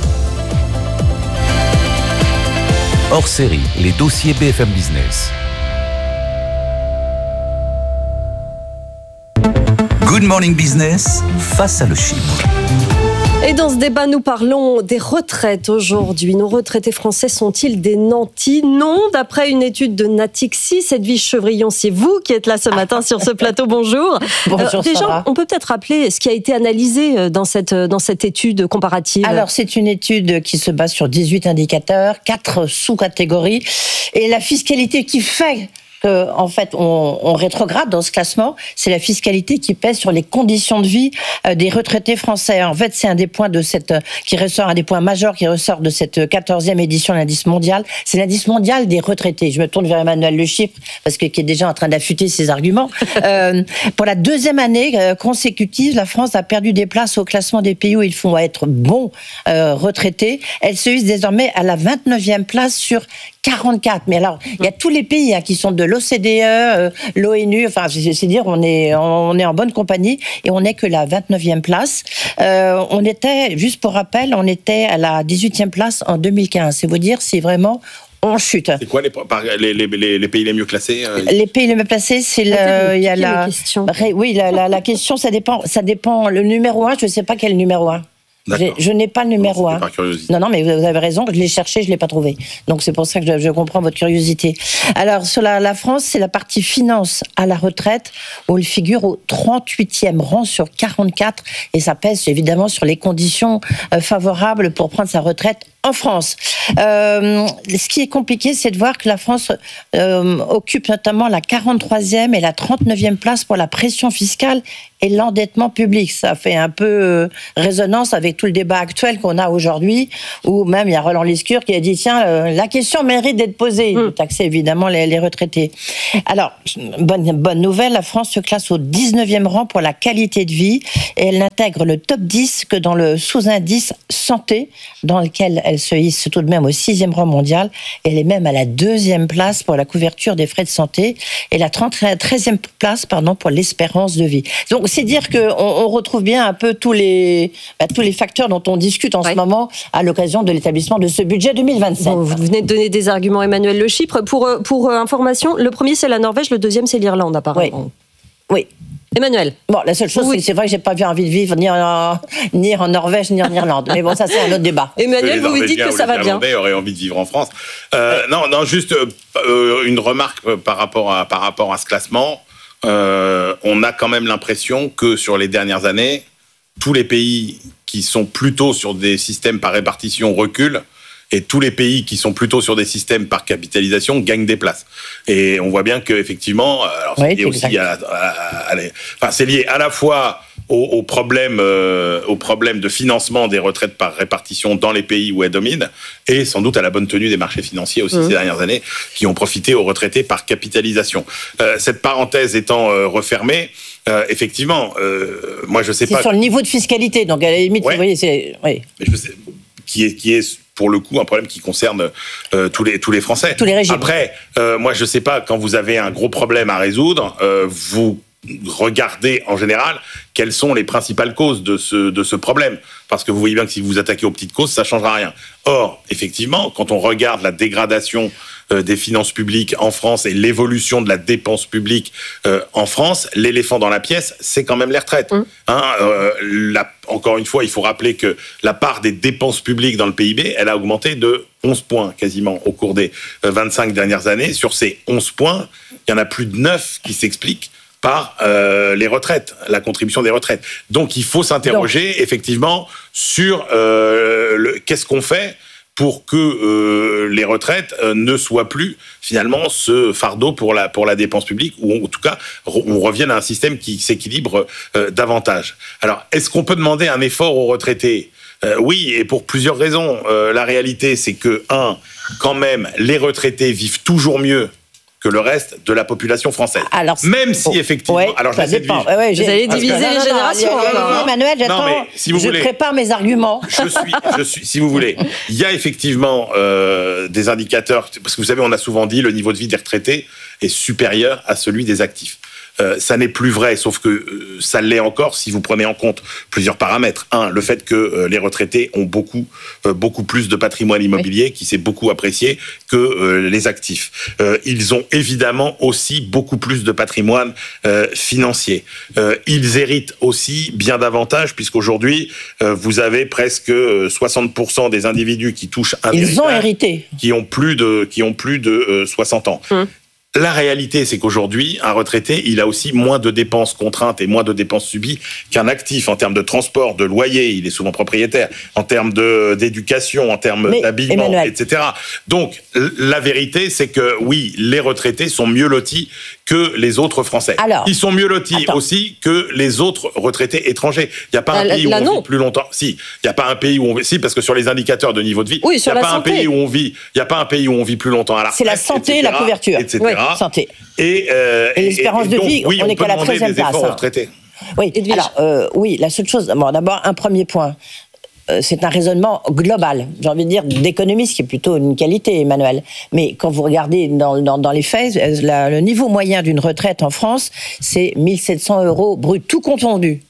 Hors série, les dossiers B F M Business. Good Morning Business, face à le chiffre. Et dans ce débat, nous parlons des retraites aujourd'hui. Nos retraités français sont-ils des nantis? Non, d'après une étude de Natixi. Edwige Chevrillon, c'est vous qui êtes là ce matin sur ce plateau. Bonjour. Bonjour, euh, déjà, Sarah. On peut peut-être rappeler ce qui a été analysé dans cette, dans cette étude comparative. Alors, c'est une étude qui se base sur dix-huit indicateurs, quatre sous-catégories. Et la fiscalité qui fait que, en fait, on, on rétrograde dans ce classement, c'est la fiscalité qui pèse sur les conditions de vie des retraités français. En fait, c'est un des points de cette, qui ressort, un des points majeurs qui ressort de cette quatorzième édition de l'indice mondial. C'est l'indice mondial des retraités. Je me tourne vers Emmanuel Le Chypre, parce que, qui est déjà en train d'affûter ses arguments. euh, pour la deuxième année consécutive, la France a perdu des places au classement des pays où ils font être bons euh, retraités. Elle se hisse désormais à la vingt-neuvième place sur quarante-quatre. Mais alors, il y a tous les pays hein, qui sont de l'O C D E, euh, l'ONU, enfin, c'est, c'est dire, on est, on est en bonne compagnie et on n'est que la vingt-neuvième place. Euh, on était, juste pour rappel, on était à la dix-huitième place en deux mille quinze. C'est vous dire si vraiment on chute. C'est quoi les, les, les, les pays les mieux classés? Les pays les mieux placés, c'est le, il y a la, question. oui, la, la, la question, ça dépend, ça dépend. Le numéro un, je ne sais pas quel numéro un. Je n'ai pas le numéro un. Non, non, mais vous avez raison, je l'ai cherché, je ne l'ai pas trouvé. Donc c'est pour ça que je, je comprends votre curiosité. Alors, sur la, la France, c'est la partie finance à la retraite, où elle figure au trente-huitième rang sur quarante-quatre, et ça pèse évidemment sur les conditions euh, favorables pour prendre sa retraite en France. Euh, ce qui est compliqué, c'est de voir que la France euh, occupe notamment la quarante-troisième et la trente-neuvième place pour la pression fiscale et l'endettement public. Ça fait un peu euh, résonance avec tout le débat actuel qu'on a aujourd'hui, où même il y a Roland Lescure qui a dit, tiens, euh, la question mérite d'être posée, mmh. de taxer évidemment les, les retraités. Alors, bonne, bonne nouvelle, la France se classe au dix-neuvième rang pour la qualité de vie, et elle n'intègre le top dix que dans le sous-indice santé, dans lequel elle se hisse tout de même au sixième rang mondial. Elle est même à la deuxième place pour la couverture des frais de santé et la treizième place pardon, pour l'espérance de vie. Donc, c'est dire qu'on on retrouve bien un peu tous les, bah, tous les facteurs dont on discute en ouais. ce moment à l'occasion de l'établissement de ce budget deux mille vingt-sept. Bon, vous venez de donner des arguments, Emmanuel Le Chypre. Pour, pour euh, information, le premier, c'est la Norvège, le deuxième, c'est l'Irlande, apparemment. Oui. oui. Emmanuel. Bon, la seule chose, oui. c'est que c'est vrai que j'ai pas envie de vivre ni en, ni en Norvège ni en Irlande. Mais bon, ça c'est un autre débat. Emmanuel, vous vous dites que ça va bien. Les Irlandais auraient envie de vivre en France. Euh, ouais. Non, non, juste euh, une remarque par rapport à par rapport à ce classement. Euh, on a quand même l'impression que sur les dernières années, tous les pays qui sont plutôt sur des systèmes par répartition reculent. Et tous les pays qui sont plutôt sur des systèmes par capitalisation gagnent des places. Et on voit bien qu'effectivement, alors c'est oui, lié aussi à, à, à, à, enfin, c'est lié à la fois au, au problème, euh, au problème de financement des retraites par répartition dans les pays où elles dominent, et sans doute à la bonne tenue des marchés financiers aussi mmh. ces dernières années, qui ont profité aux retraités par capitalisation. Euh, cette parenthèse étant euh, refermée, euh, effectivement, euh, moi je sais c'est pas. C'est sur le niveau de fiscalité, donc à la limite, ouais. vous voyez, c'est. Oui. Mais je sais, qui est, qui est pour le coup un problème qui concerne euh, tous les tous les Français. Tous les régimes. Après, euh, moi je sais pas, quand vous avez un gros problème à résoudre, euh, vous regardez en général quelles sont les principales causes de ce de ce problème, parce que vous voyez bien que si vous vous attaquez aux petites causes, ça changera rien. Or, effectivement, quand on regarde la dégradation euh, des finances publiques en France et l'évolution de la dépense publique euh, en France, l'éléphant dans la pièce, c'est quand même les retraites. Mmh. Hein, euh, la, encore une fois, il faut rappeler que la part des dépenses publiques dans le P I B, elle a augmenté de onze points quasiment au cours des vingt-cinq dernières années. Sur ces onze points, il y en a plus de neuf qui s'expliquent par euh, les retraites, la contribution des retraites. Donc, il faut s'interroger, Donc. effectivement, sur euh, le, qu'est-ce qu'on fait pour que euh, les retraites euh, ne soient plus, finalement, ce fardeau pour la, pour la dépense publique, ou en tout cas, on revienne à un système qui s'équilibre euh, davantage. Alors, est-ce qu'on peut demander un effort aux retraités ? Euh, oui, et pour plusieurs raisons. Euh, la réalité, c'est que, un, quand même, les retraités vivent toujours mieux que le reste de la population française. Alors, même si, effectivement... Ouais, alors, ça dépend. Ouais, ouais, vous allez diviser que, les non, générations. Non, non, non, Emmanuel, j'attends, non, mais, si vous je voulez, prépare mes arguments. Je suis, je suis, si vous voulez, il y a effectivement euh, des indicateurs, parce que vous savez, on a souvent dit le niveau de vie des retraités est supérieur à celui des actifs. Euh, ça n'est plus vrai, sauf que euh, ça l'est encore si vous prenez en compte plusieurs paramètres. Un, le fait que euh, les retraités ont beaucoup, euh, beaucoup plus de patrimoine immobilier, oui. qui s'est beaucoup apprécié, que euh, les actifs. Euh, ils ont évidemment aussi beaucoup plus de patrimoine euh, financier. Euh, ils héritent aussi bien davantage, puisqu'aujourd'hui, euh, vous avez presque soixante pour cent des individus qui touchent un Ils ont hérité. Qui ont plus de, qui ont plus de euh, soixante ans. Hum. La réalité, c'est qu'aujourd'hui, un retraité, il a aussi moins de dépenses contraintes et moins de dépenses subies qu'un actif en termes de transport, de loyer, il est souvent propriétaire, en termes de, d'éducation, en termes Mais, d'habillement, Emmanuel. et cetera. Donc, la vérité, c'est que oui, les retraités sont mieux lotis que les autres Français. Alors, Ils sont mieux lotis attends. aussi que les autres retraités étrangers. Il n'y a pas un là, pays là, où on non. vit plus longtemps. Si, il n'y a pas un pays où on vit. Si, parce que sur les indicateurs de niveau de vie, oui, il n'y a pas santé. un pays où on vit. Il n'y a pas un pays où on vit plus longtemps à la retraite. C'est la santé, et cetera, la couverture, et cetera. Oui, santé. Et, euh, et l'espérance et, et de donc, vie, oui, on, on est qu'à la treizième place. Hein. Oui, alors euh, oui, la seule chose. Bon, d'abord un premier point. C'est un raisonnement global, j'ai envie de dire d'économiste, qui est plutôt une qualité, Emmanuel. Mais quand vous regardez dans, dans, dans les faits, la, le niveau moyen d'une retraite en France, c'est mille sept cents euros brut, tout confondu.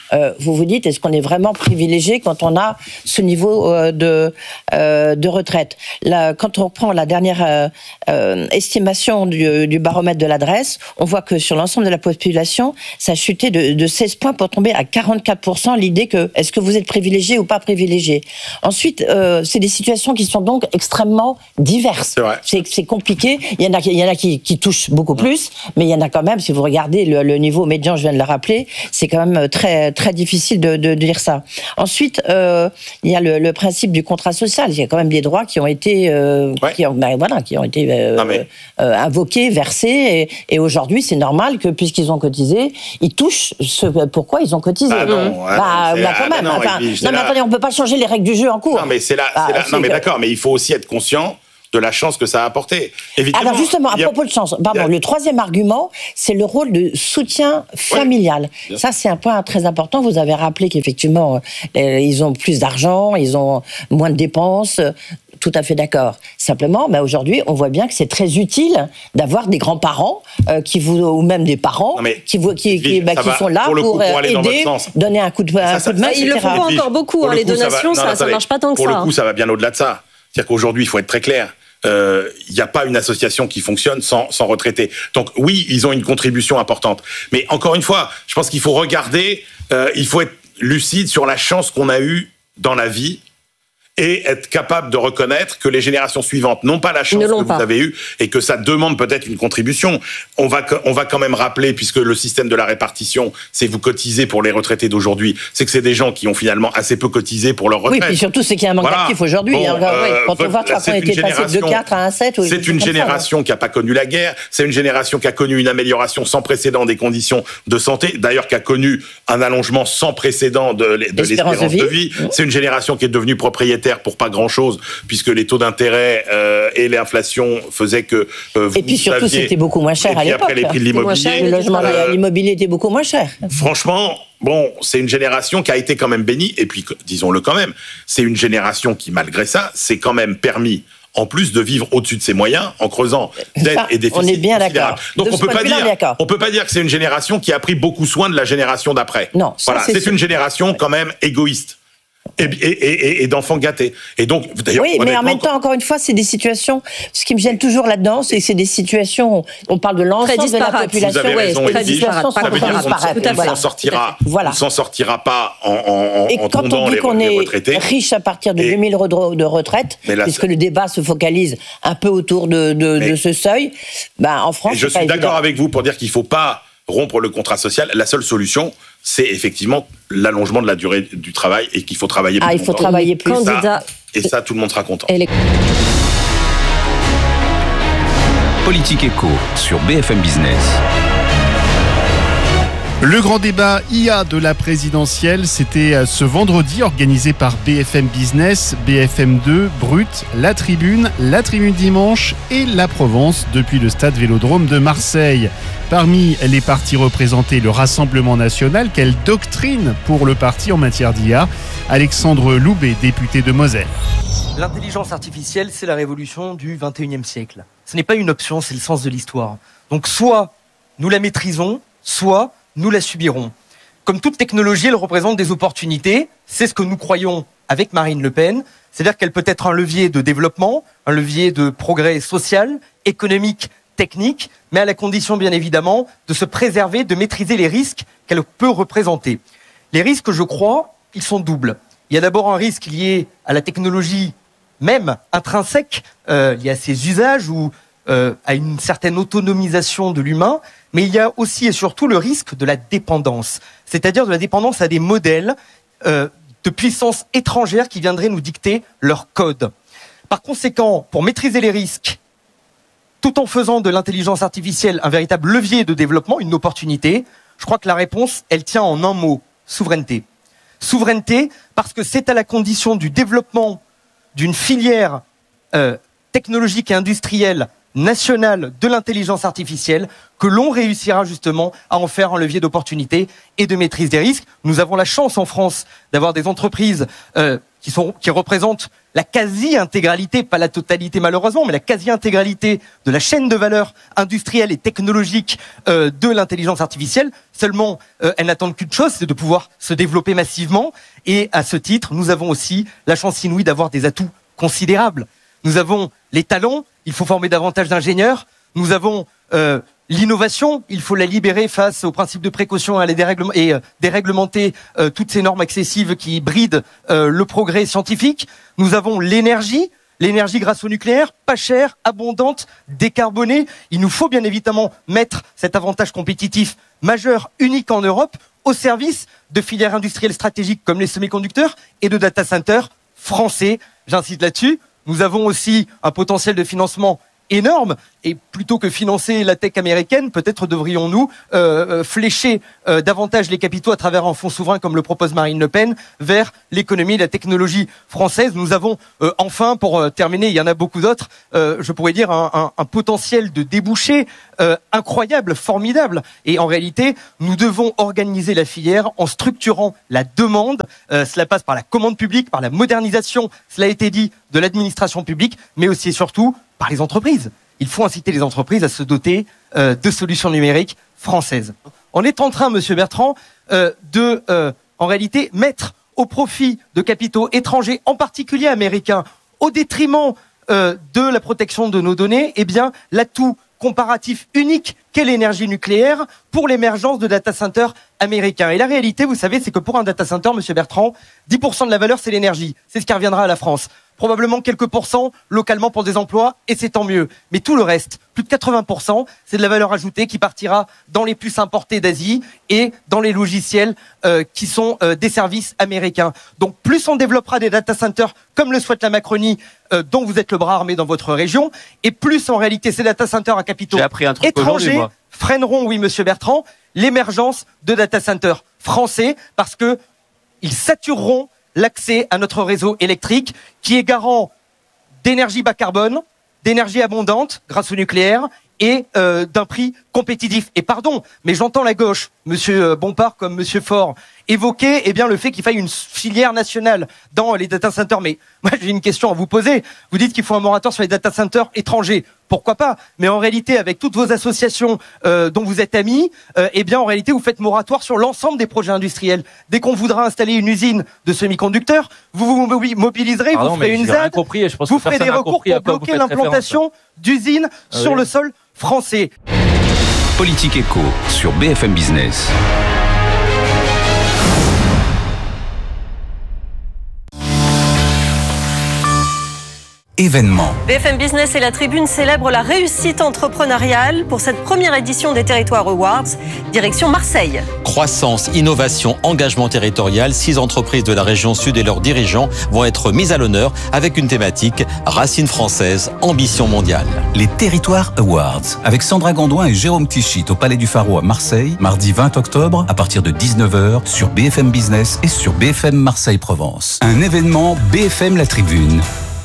euh, vous vous dites, est-ce qu'on est vraiment privilégié quand on a ce niveau euh, de, euh, de retraite? Là, quand on prend la dernière euh, euh, estimation du, du baromètre de l'adresse, on voit que sur l'ensemble de la population, ça a chuté de, de seize points pour tomber à quarante-quatre pour cent. L'idée que, est-ce que vous êtes privilégié ou pas privilégié? Ensuite, euh, c'est des situations qui sont donc extrêmement diverses. C'est, c'est, c'est compliqué. Il y en a, il y en a qui, qui touchent beaucoup plus, mais il y en a quand même, si vous regardez le, le niveau médian, je viens de le rappeler, c'est quand même très, très difficile de, de, de dire ça. Ensuite, euh, il y a le, le principe du contrat social. Il y a quand même des droits qui ont été, euh, ouais. qui ont, ben, voilà, qui ont été euh, mais... euh, invoqués, versés, et, et aujourd'hui, c'est normal que, puisqu'ils ont cotisé, ils touchent ce pourquoi ils ont cotisé. Bah non, bah, bah, bah, quand même. Non, enfin, non mais attendez, on peut pas changer les règles du jeu en cours. Non, mais c'est là, bah, c'est là. c'est non, mais que... d'accord, mais il faut aussi être conscient de la chance que ça a apporté. Évidemment, alors justement, à a... propos de chance, pardon, a... le troisième argument, c'est le rôle de soutien familial. Ouais, ça, c'est un point très important. Vous avez rappelé qu'effectivement, euh, ils ont plus d'argent, ils ont moins de dépenses. Tout à fait d'accord. Simplement, bah, aujourd'hui, on voit bien que c'est très utile d'avoir des grands-parents euh, qui vous, ou même des parents non, qui, vous, qui, qui, bah, qui sont là pour, pour, pour aider, donner un coup de, un ça, coup de main. Ça, il le faut pas encore beaucoup. Hein, les coup, donations, ça, va... non, ça, ça marche pas tant que pour ça. Pour le coup, hein. ça va bien au-delà de ça. C'est-à-dire qu'aujourd'hui, il faut être très clair. Il euh, n'y a pas une association qui fonctionne sans, sans retraités. Donc oui, ils ont une contribution importante. Mais encore une fois, je pense qu'il faut regarder, euh, il faut être lucide sur la chance qu'on a eue dans la vie et être capable de reconnaître que les générations suivantes n'ont pas la chance que vous pas. avez eue et que ça demande peut-être une contribution. On va, on va quand même rappeler, puisque le système de la répartition, c'est vous cotisez pour les retraités d'aujourd'hui, c'est que c'est des gens qui ont finalement assez peu cotisé pour leur retraite. Oui, puis surtout, c'est qu'il y a un manque voilà. d'actifs aujourd'hui. Bon, hein, euh, ouais, quand on voit qu'on était passé de quatre à un sept. Oui, c'est une génération ça, qui n'a pas connu la guerre, c'est une génération qui a connu une amélioration sans précédent des conditions de santé, d'ailleurs qui a connu un allongement sans précédent de, de l'espérance, l'espérance de vie. De vie. Mmh. C'est une génération qui est devenue propriétaire pour pas grand-chose, puisque les taux d'intérêt euh, et l'inflation faisaient que euh, vous et puis surtout saviez, c'était beaucoup moins cher et puis à l'époque. Après les prix de l'immobilier, le logement, euh, l'immobilier était beaucoup moins cher. Franchement, bon, c'est une génération qui a été quand même bénie. Et puis, disons-le quand même, c'est une génération qui, malgré ça, s'est quand même permis. En plus de vivre au-dessus de ses moyens, en creusant dettes et déficits. On est bien d'accord. Donc on peut pas dire, on peut pas dire que c'est une génération qui a pris beaucoup soin de la génération d'après. Non, voilà, c'est, c'est une génération quand même égoïste. Et, et, et, et d'enfants gâtés. Et donc, d'ailleurs, oui, mais en même temps, encore une fois, c'est des situations. Ce qui me gêne toujours là-dedans, c'est que c'est des situations. On parle de l'ensemble de la population. Vous avez raison, ouais, très disparate. Ça veut dire qu'on ne voilà. s'en sortira, voilà. s'en sortira pas en, en, et en quand tondant on dit les, qu'on les est retraités. Riche à partir de et, deux mille euros de retraite, là, puisque le débat se focalise un peu autour de, de, de ce seuil, ben en France, je suis d'accord avec vous pour dire qu'il ne faut pas rompre le contrat social. La seule solution, c'est effectivement l'allongement de la durée du travail et qu'il faut travailler plus ah, il faut longtemps. travailler plus. Et ça, et ça, tout le monde sera content. Les... Politique Éco sur B F M Business. Le grand débat I A de la présidentielle, c'était ce vendredi, organisé par B F M Business, B F M deux, Brut, La Tribune, La Tribune Dimanche et La Provence depuis le stade Vélodrome de Marseille. Parmi les partis représentés, le Rassemblement National, quelle doctrine pour le parti en matière d'I A? Alexandre Loubet, député de Moselle. L'intelligence artificielle, c'est la révolution du vingt et unième siècle. Ce n'est pas une option, c'est le sens de l'histoire. Donc soit nous la maîtrisons, soit nous la subirons. Comme toute technologie, elle représente des opportunités. C'est ce que nous croyons avec Marine Le Pen. C'est-à-dire qu'elle peut être un levier de développement, un levier de progrès social, économique, technique, mais à la condition, bien évidemment, de se préserver, de maîtriser les risques qu'elle peut représenter. Les risques, je crois, ils sont doubles. Il y a d'abord un risque lié à la technologie même intrinsèque, euh, lié à ses usages ou euh, à une certaine autonomisation de l'humain, mais il y a aussi et surtout le risque de la dépendance, c'est-à-dire de la dépendance à des modèles euh, de puissances étrangères qui viendraient nous dicter leur code. Par conséquent, pour maîtriser les risques, tout en faisant de l'intelligence artificielle un véritable levier de développement, une opportunité, je crois que la réponse, elle tient en un mot, souveraineté. Souveraineté, parce que c'est à la condition du développement d'une filière euh, technologique et industrielle nationale de l'intelligence artificielle que l'on réussira justement à en faire un levier d'opportunité et de maîtrise des risques. Nous avons la chance en France d'avoir des entreprises euh, qui sont, qui représentent la quasi-intégralité, pas la totalité malheureusement, mais la quasi-intégralité de la chaîne de valeur industrielle et technologique euh, de l'intelligence artificielle. Seulement, euh, elles n'attendent qu'une chose, c'est de pouvoir se développer massivement. Et à ce titre, nous avons aussi la chance inouïe d'avoir des atouts considérables. Nous avons les talents, il faut former davantage d'ingénieurs. Nous avons euh, l'innovation, il faut la libérer face aux principes de précaution et, les dérèglements, et euh, déréglementer euh, toutes ces normes excessives qui brident euh, le progrès scientifique. Nous avons l'énergie, l'énergie grâce au nucléaire, pas chère, abondante, décarbonée. Il nous faut bien évidemment mettre cet avantage compétitif majeur, unique en Europe, au service de filières industrielles stratégiques comme les semi-conducteurs et de data centers français. J'insiste là-dessus. Nous avons aussi un potentiel de financement énorme, et plutôt que financer la tech américaine, peut-être devrions-nous euh, flécher euh, davantage les capitaux à travers un fonds souverain comme le propose Marine Le Pen vers l'économie et la technologie française. Nous avons euh, enfin, pour euh, terminer, il y en a beaucoup d'autres, euh, je pourrais dire un, un, un potentiel de débouchés euh, incroyable, formidable, et en réalité, nous devons organiser la filière en structurant la demande. Euh, cela passe par la commande publique, par la modernisation, cela a été dit, de l'administration publique, mais aussi et surtout par les entreprises. Il faut inciter les entreprises à se doter euh, de solutions numériques françaises. On est en train, Monsieur Bertrand, euh, de, euh, en réalité, mettre au profit de capitaux étrangers, en particulier américains, au détriment euh, de la protection de nos données, eh bien, l'atout comparatif unique qu'est l'énergie nucléaire pour l'émergence de data centers américains. Et la réalité, vous savez, c'est que pour un data center, Monsieur Bertrand, dix pour cent de la valeur, c'est l'énergie. C'est ce qui reviendra à la France. Probablement quelques pourcents localement pour des emplois, et c'est tant mieux. Mais tout le reste, plus de quatre-vingts pour cent, c'est de la valeur ajoutée qui partira dans les puces importées d'Asie et dans les logiciels euh, qui sont euh, des services américains. Donc plus on développera des data centers comme le souhaite la Macronie, euh, dont vous êtes le bras armé dans votre région, et plus en réalité ces data centers à capitaux étrangers freineront, oui Monsieur Bertrand, l'émergence de data centers français, parce que ils satureront l'accès à notre réseau électrique qui est garant d'énergie bas carbone, d'énergie abondante grâce au nucléaire et euh, d'un prix compétitif. Et pardon, mais j'entends la gauche, Monsieur Bompard comme Monsieur Faure, évoquer eh bien, le fait qu'il faille une filière nationale dans les data centers. Mais moi j'ai une question à vous poser. Vous dites qu'il faut un moratoire sur les data centers étrangers. Pourquoi pas? Mais en réalité, avec toutes vos associations euh, dont vous êtes amis, euh, eh bien en réalité vous faites moratoire sur l'ensemble des projets industriels. Dès qu'on voudra installer une usine de semi-conducteurs, vous vous mobiliserez, Pardon, vous ferez une Z A D, compris, je pense vous que ferez des recours pour bloquer l'implantation d'usines ah sur oui. le sol français. Politique Éco sur B F M Business. Événement. B F M Business et la Tribune célèbrent la réussite entrepreneuriale pour cette première édition des Territoires Awards, direction Marseille. Croissance, innovation, engagement territorial, six entreprises de la région sud et leurs dirigeants vont être mises à l'honneur avec une thématique Racines françaises, ambition mondiale. Les Territoires Awards, avec Sandra Gondouin et Jérôme Tichit au Palais du Pharaon à Marseille, mardi vingt octobre, à partir de dix-neuf heures, sur B F M Business et sur B F M Marseille-Provence. Un événement B F M La Tribune.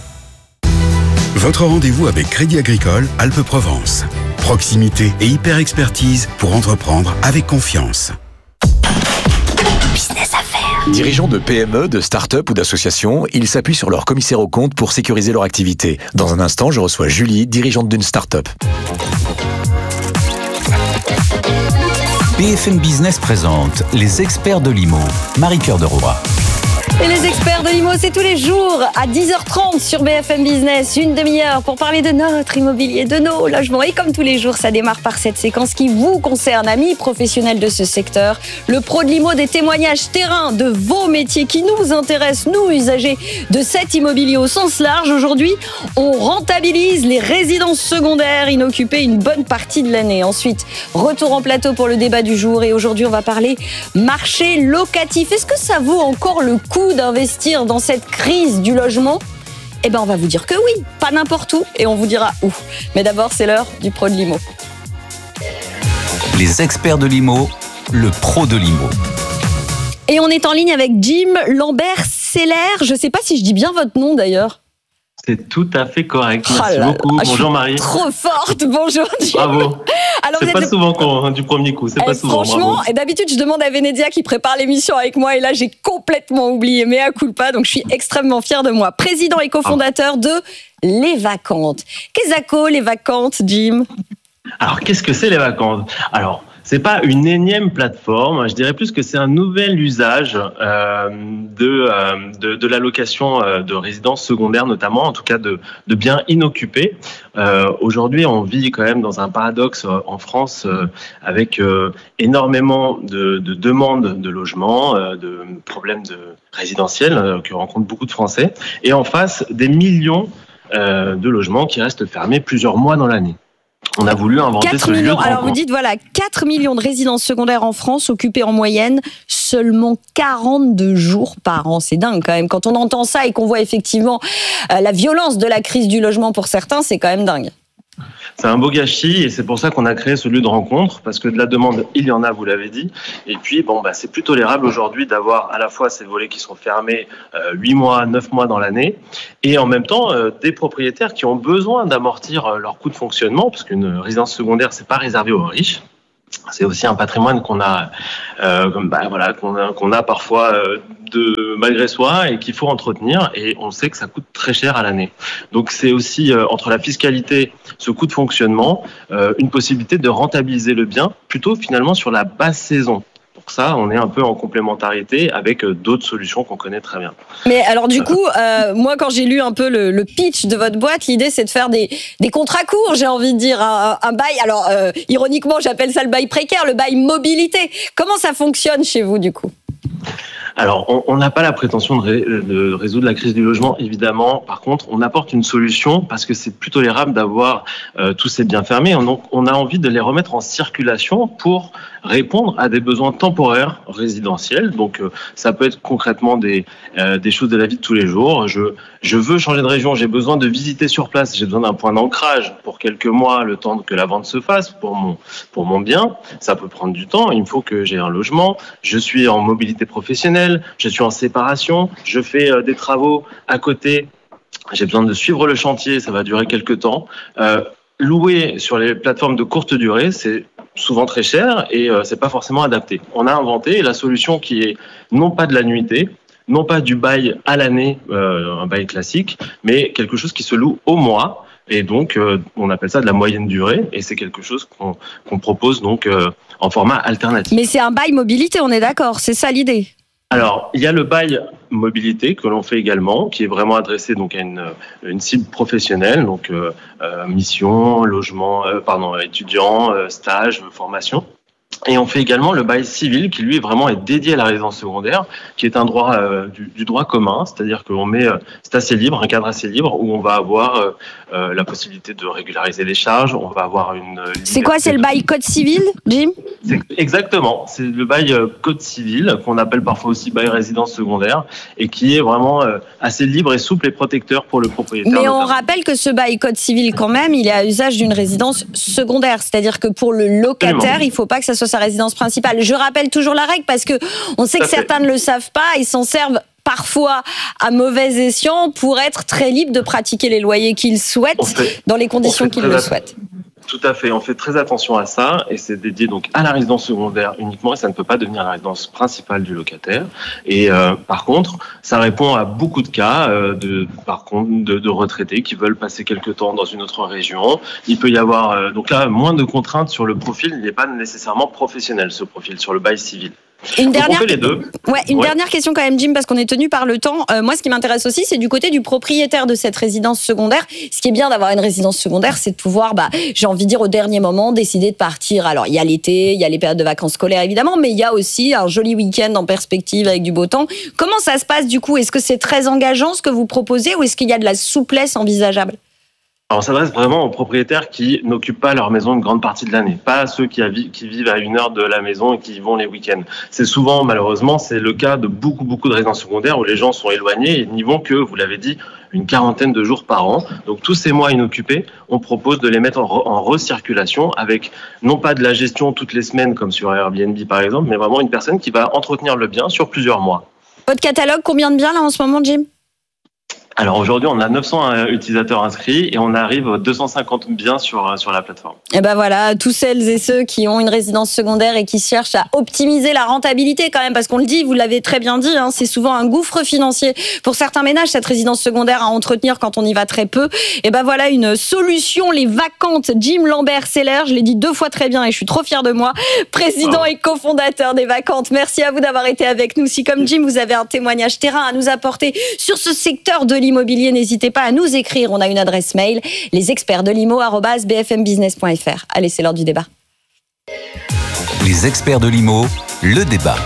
Votre rendez-vous avec Crédit Agricole Alpes-Provence. Proximité et hyper-expertise pour entreprendre avec confiance. Business à faire. Dirigeants de P M E, de start-up ou d'associations, ils s'appuient sur leur commissaire aux comptes pour sécuriser leur activité. Dans un instant, je reçois Julie, dirigeante d'une start-up. B F M Business présente les experts de l'I M O. Marie-Cœur de Roy. Et les experts de l'I M O, c'est tous les jours à dix heures trente sur B F M Business, une demi-heure pour parler de notre immobilier, de nos logements. Et comme tous les jours, ça démarre par cette séquence qui vous concerne, amis professionnels de ce secteur. Le pro de l'I M O, des témoignages terrain de vos métiers qui nous intéressent, nous usagers de cet immobilier au sens large. Aujourd'hui, on rentabilise les résidences secondaires inoccupées une bonne partie de l'année. Ensuite, retour en plateau pour le débat du jour. Et aujourd'hui, on va parler marché locatif. Est-ce que ça vaut encore le coup d'investir dans cette crise du logement? Eh ben on va vous dire que oui, pas n'importe où, et on vous dira où. Mais d'abord, c'est l'heure du pro de l'I M O. Les experts de l'I M O, le pro de l'I M O. Et on est en ligne avec Jim Lambert-Seller. Je ne sais pas si je dis bien votre nom d'ailleurs. C'est tout à fait correct. Merci Oh là beaucoup. là, je Bonjour suis Marie. Trop forte. Bonjour Jim. Bravo. Alors, c'est vous pas êtes- souvent qu'on, du premier coup. C'est Eh, pas souvent. franchement, bravo. et d'habitude, je demande à Vénédia qui prépare l'émission avec moi, et là, j'ai complètement oublié, mea culpa, donc je suis extrêmement fière de moi. Président et cofondateur de Les Vacantes. Qu'est-ce que c'est, Les Vacantes, Jim? Alors, qu'est-ce que c'est les vacances? Alors, c'est pas une énième plateforme. Je dirais plus que c'est un nouvel usage euh, de, euh, de de l'allocation euh, de résidence secondaire, notamment, en tout cas de de biens inoccupés. Euh, aujourd'hui, on vit quand même dans un paradoxe euh, en France euh, avec euh, énormément de, de demandes de logement, euh, de problèmes de résidentiels euh, que rencontrent beaucoup de Français, et en face des millions euh, de logements qui restent fermés plusieurs mois dans l'année. On a voulu inventer quatre ce lieu de millions. Alors vous rencontre. dites, voilà, quatre millions de résidences secondaires en France, occupées en moyenne seulement quarante-deux jours par an. C'est dingue quand même. Quand on entend ça et qu'on voit effectivement euh, la violence de la crise du logement pour certains, c'est quand même dingue. C'est un beau gâchis et c'est pour ça qu'on a créé ce lieu de rencontre, parce que de la demande, il y en a, vous l'avez dit. Et puis, bon, bah, c'est plus tolérable aujourd'hui d'avoir à la fois ces volets qui sont fermés euh, huit mois, neuf mois dans l'année, et en même temps euh, des propriétaires qui ont besoin d'amortir euh, leurs coûts de fonctionnement, parce qu'une résidence secondaire, c'est pas réservé aux riches. C'est aussi un patrimoine qu'on a, euh, comme, bah, voilà, qu'on a, qu'on a parfois euh, de malgré soi et qu'il faut entretenir. Et on sait que ça coûte très cher à l'année. Donc c'est aussi euh, entre la fiscalité, ce coût de fonctionnement, euh, une possibilité de rentabiliser le bien plutôt finalement sur la basse saison. Pour ça, on est un peu en complémentarité avec euh, d'autres solutions qu'on connaît très bien. Mais alors du coup, euh, moi quand j'ai lu un peu le, le pitch de votre boîte, l'idée c'est de faire des, des contrats courts, j'ai envie de dire, un, un bail. Alors euh, ironiquement, j'appelle ça le bail précaire, le bail mobilité. Comment ça fonctionne chez vous du coup ? Alors, on- on n'a pas la prétention de, ré- de résoudre la crise du logement, évidemment. Par contre, on apporte une solution parce que c'est plus tolérable d'avoir euh, tous ces biens fermés. Donc, on a envie de les remettre en circulation pour répondre à des besoins temporaires résidentiels. Donc, euh, ça peut être concrètement des, euh, des choses de la vie de tous les jours. Je, je veux changer de région, j'ai besoin de visiter sur place, j'ai besoin d'un point d'ancrage pour quelques mois, le temps que la vente se fasse pour mon, pour mon bien. Ça peut prendre du temps. Il me faut que j'ai un logement. Je suis en mobilité professionnelle, je suis en séparation, je fais euh, des travaux à côté. J'ai besoin de suivre le chantier, ça va durer quelques temps. Euh, louer sur les plateformes de courte durée, c'est souvent très cher et euh, c'est pas forcément adapté. On a inventé la solution qui est non pas de la nuitée, non pas du bail à l'année, euh, un bail classique, mais quelque chose qui se loue au mois. Et donc, euh, on appelle ça de la moyenne durée, et c'est quelque chose qu'on qu'on propose donc euh, en format alternatif. Mais c'est un bail mobilité, on est d'accord, c'est ça l'idée. Alors, il y a le bail mobilité que l'on fait également, qui est vraiment adressé donc à une, une cible professionnelle, donc euh, euh, mission, logement, euh, pardon, étudiants, euh, stage, formation. Et on fait également le bail civil, qui lui vraiment est dédié à la résidence secondaire, qui est un droit euh, du, du droit commun, c'est-à-dire qu'on met, euh, c'est assez libre, un cadre assez libre, où on va avoir euh, euh, la possibilité de régulariser les charges, on va avoir une. euh, C'est quoi, c'est le bail code civil, Jim ? C'est exactement, c'est le bail euh, code civil, qu'on appelle parfois aussi bail résidence secondaire, et qui est vraiment euh, assez libre et souple et protecteur pour le propriétaire. Mais on notamment. rappelle que ce bail code civil, quand même, il est à usage d'une résidence secondaire. C'est-à-dire que pour le locataire, Absolument. il ne faut pas que ça soit sa résidence principale. Je rappelle toujours la règle parce que on sait Tout que à fait. certains ne le savent pas. Ils s'en servent parfois à mauvais escient pour être très libres de pratiquer les loyers qu'ils souhaitent On fait- dans les on conditions fait qu'ils très le att- souhaitent. Tout à fait, on fait très attention à ça et c'est dédié donc à la résidence secondaire uniquement et ça ne peut pas devenir la résidence principale du locataire. Et euh, par contre, ça répond à beaucoup de cas euh, de par contre de, de retraités qui veulent passer quelque temps dans une autre région. Il peut y avoir euh, donc là moins de contraintes sur le profil, il n'est pas nécessairement professionnel ce profil sur le bail civil. Une Donc, dernière, on fait les deux. Ouais, une Ouais. dernière question quand même, Jim, parce qu'on est tenu par le temps. Euh, moi, ce qui m'intéresse aussi, c'est du côté du propriétaire de cette résidence secondaire. Ce qui est bien d'avoir une résidence secondaire, c'est de pouvoir, bah, j'ai envie de dire, au dernier moment, décider de partir. Alors, il y a l'été, il y a les périodes de vacances scolaires, évidemment, mais il y a aussi un joli week-end en perspective avec du beau temps. Comment ça se passe, du coup ? Est-ce que c'est très engageant, ce que vous proposez, ou est-ce qu'il y a de la souplesse envisageable ? Alors, on s'adresse vraiment aux propriétaires qui n'occupent pas leur maison une grande partie de l'année, pas à ceux qui, avi- qui vivent à une heure de la maison et qui y vont les week-ends. C'est souvent, malheureusement, c'est le cas de beaucoup, beaucoup de résidences secondaires où les gens sont éloignés et n'y vont que, vous l'avez dit, une quarantaine de jours par an. Donc, tous ces mois inoccupés, on propose de les mettre en, re- en recirculation avec, non pas de la gestion toutes les semaines comme sur Airbnb par exemple, mais vraiment une personne qui va entretenir le bien sur plusieurs mois. Votre catalogue, combien de biens, là, en ce moment, Jim ? Alors aujourd'hui, on a neuf cents utilisateurs inscrits et on arrive aux deux cent cinquante biens sur, sur la plateforme. Et ben voilà, tous celles et ceux qui ont une résidence secondaire et qui cherchent à optimiser la rentabilité quand même, parce qu'on le dit, vous l'avez très bien dit, hein, c'est souvent un gouffre financier pour certains ménages, cette résidence secondaire à entretenir quand on y va très peu. Et ben voilà une solution, les vacantes. Jim Lambert-Seller, je l'ai dit deux fois très bien et je suis trop fière de moi, président oh. et cofondateur des vacantes. Merci à vous d'avoir été avec nous. Si comme Jim, vous avez un témoignage terrain à nous apporter sur ce secteur de l'immobilier, n'hésitez pas à nous écrire. On a une adresse mail, lesexpertsdelimo arobase b f m business point f r. Allez, c'est l'heure du débat. Les experts de l'I M O, le débat.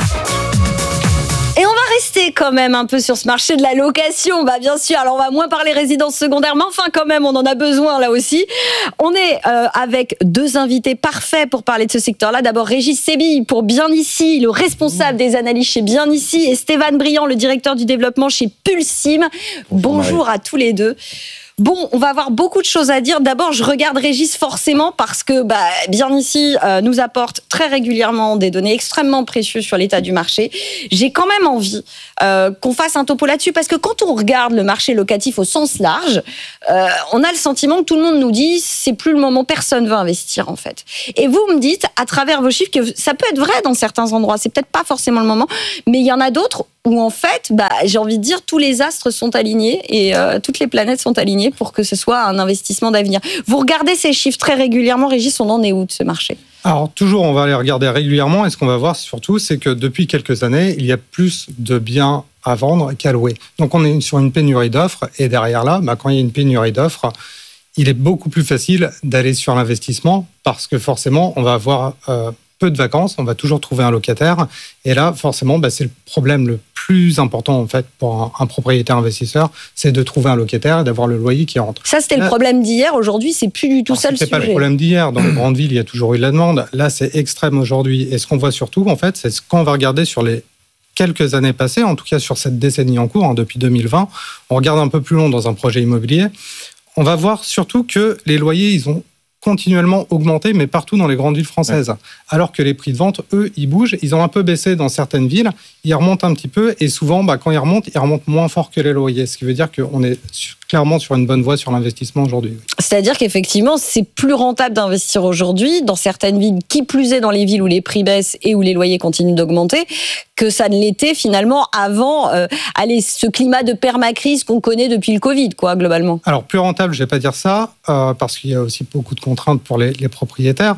Et on va rester quand même un peu sur ce marché de la location, bah bien sûr. Alors on va moins parler résidence secondaire, mais enfin quand même on en a besoin là aussi. On est euh, avec deux invités parfaits pour parler de ce secteur-là. D'abord Régis Sébille pour Bien Ici, le responsable des analyses chez Bien Ici, et Stéphane Briand, le directeur du développement chez Pulsim. Bonjour, Bonjour à tous les deux. Bon, on va avoir beaucoup de choses à dire. D'abord, je regarde Régis forcément parce que bah, Bien Ici euh, nous apporte très régulièrement des données extrêmement précieuses sur l'état du marché. J'ai quand même envie euh, qu'on fasse un topo là-dessus parce que quand on regarde le marché locatif au sens large, euh, on a le sentiment que tout le monde nous dit c'est plus le moment, personne veut investir en fait. Et vous me dites à travers vos chiffres que ça peut être vrai dans certains endroits, c'est peut-être pas forcément le moment, mais il y en a d'autres où en fait, bah, j'ai envie de dire tous les astres sont alignés et euh, toutes les planètes sont alignées pour que ce soit un investissement d'avenir. Vous regardez ces chiffres très régulièrement, Régis, on en est où de ce marché ? Alors toujours, on va les regarder régulièrement et ce qu'on va voir surtout, c'est que depuis quelques années, il y a plus de biens à vendre qu'à louer. Donc on est sur une pénurie d'offres et derrière là, bah, quand il y a une pénurie d'offres, il est beaucoup plus facile d'aller sur l'investissement parce que forcément, on va avoir euh, peu de vacances, on va toujours trouver un locataire et là, forcément, bah, c'est le problème le plus important en fait pour un, un propriétaire investisseur, c'est de trouver un locataire et d'avoir le loyer qui rentre. Ça, c'était là, le problème d'hier. Aujourd'hui, c'est plus du tout ça le sujet. C'est pas le problème d'hier. Dans les grandes villes, il y a toujours eu de la demande. Là, c'est extrême aujourd'hui. Et ce qu'on voit surtout, en fait, c'est ce qu'on va regarder sur les quelques années passées, en tout cas sur cette décennie en cours, hein, depuis deux mille vingt. On regarde un peu plus long dans un projet immobilier. On va voir surtout que les loyers, ils ont continuellement augmenté, mais partout dans les grandes villes françaises. Ouais. Alors que les prix de vente, eux, ils bougent. Ils ont un peu baissé dans certaines villes. Ils remontent un petit peu. Et souvent, bah, quand ils remontent, ils remontent moins fort que les loyers. Ce qui veut dire qu'on est clairement sur une bonne voie sur l'investissement aujourd'hui. C'est-à-dire qu'effectivement, c'est plus rentable d'investir aujourd'hui dans certaines villes, qui plus est dans les villes où les prix baissent et où les loyers continuent d'augmenter, que ça ne l'était finalement avant euh, allez, ce climat de permacrise qu'on connaît depuis le Covid, quoi, globalement. Alors, plus rentable, je ne vais pas dire ça, euh, parce qu'il y a aussi beaucoup de contraintes pour les, les propriétaires.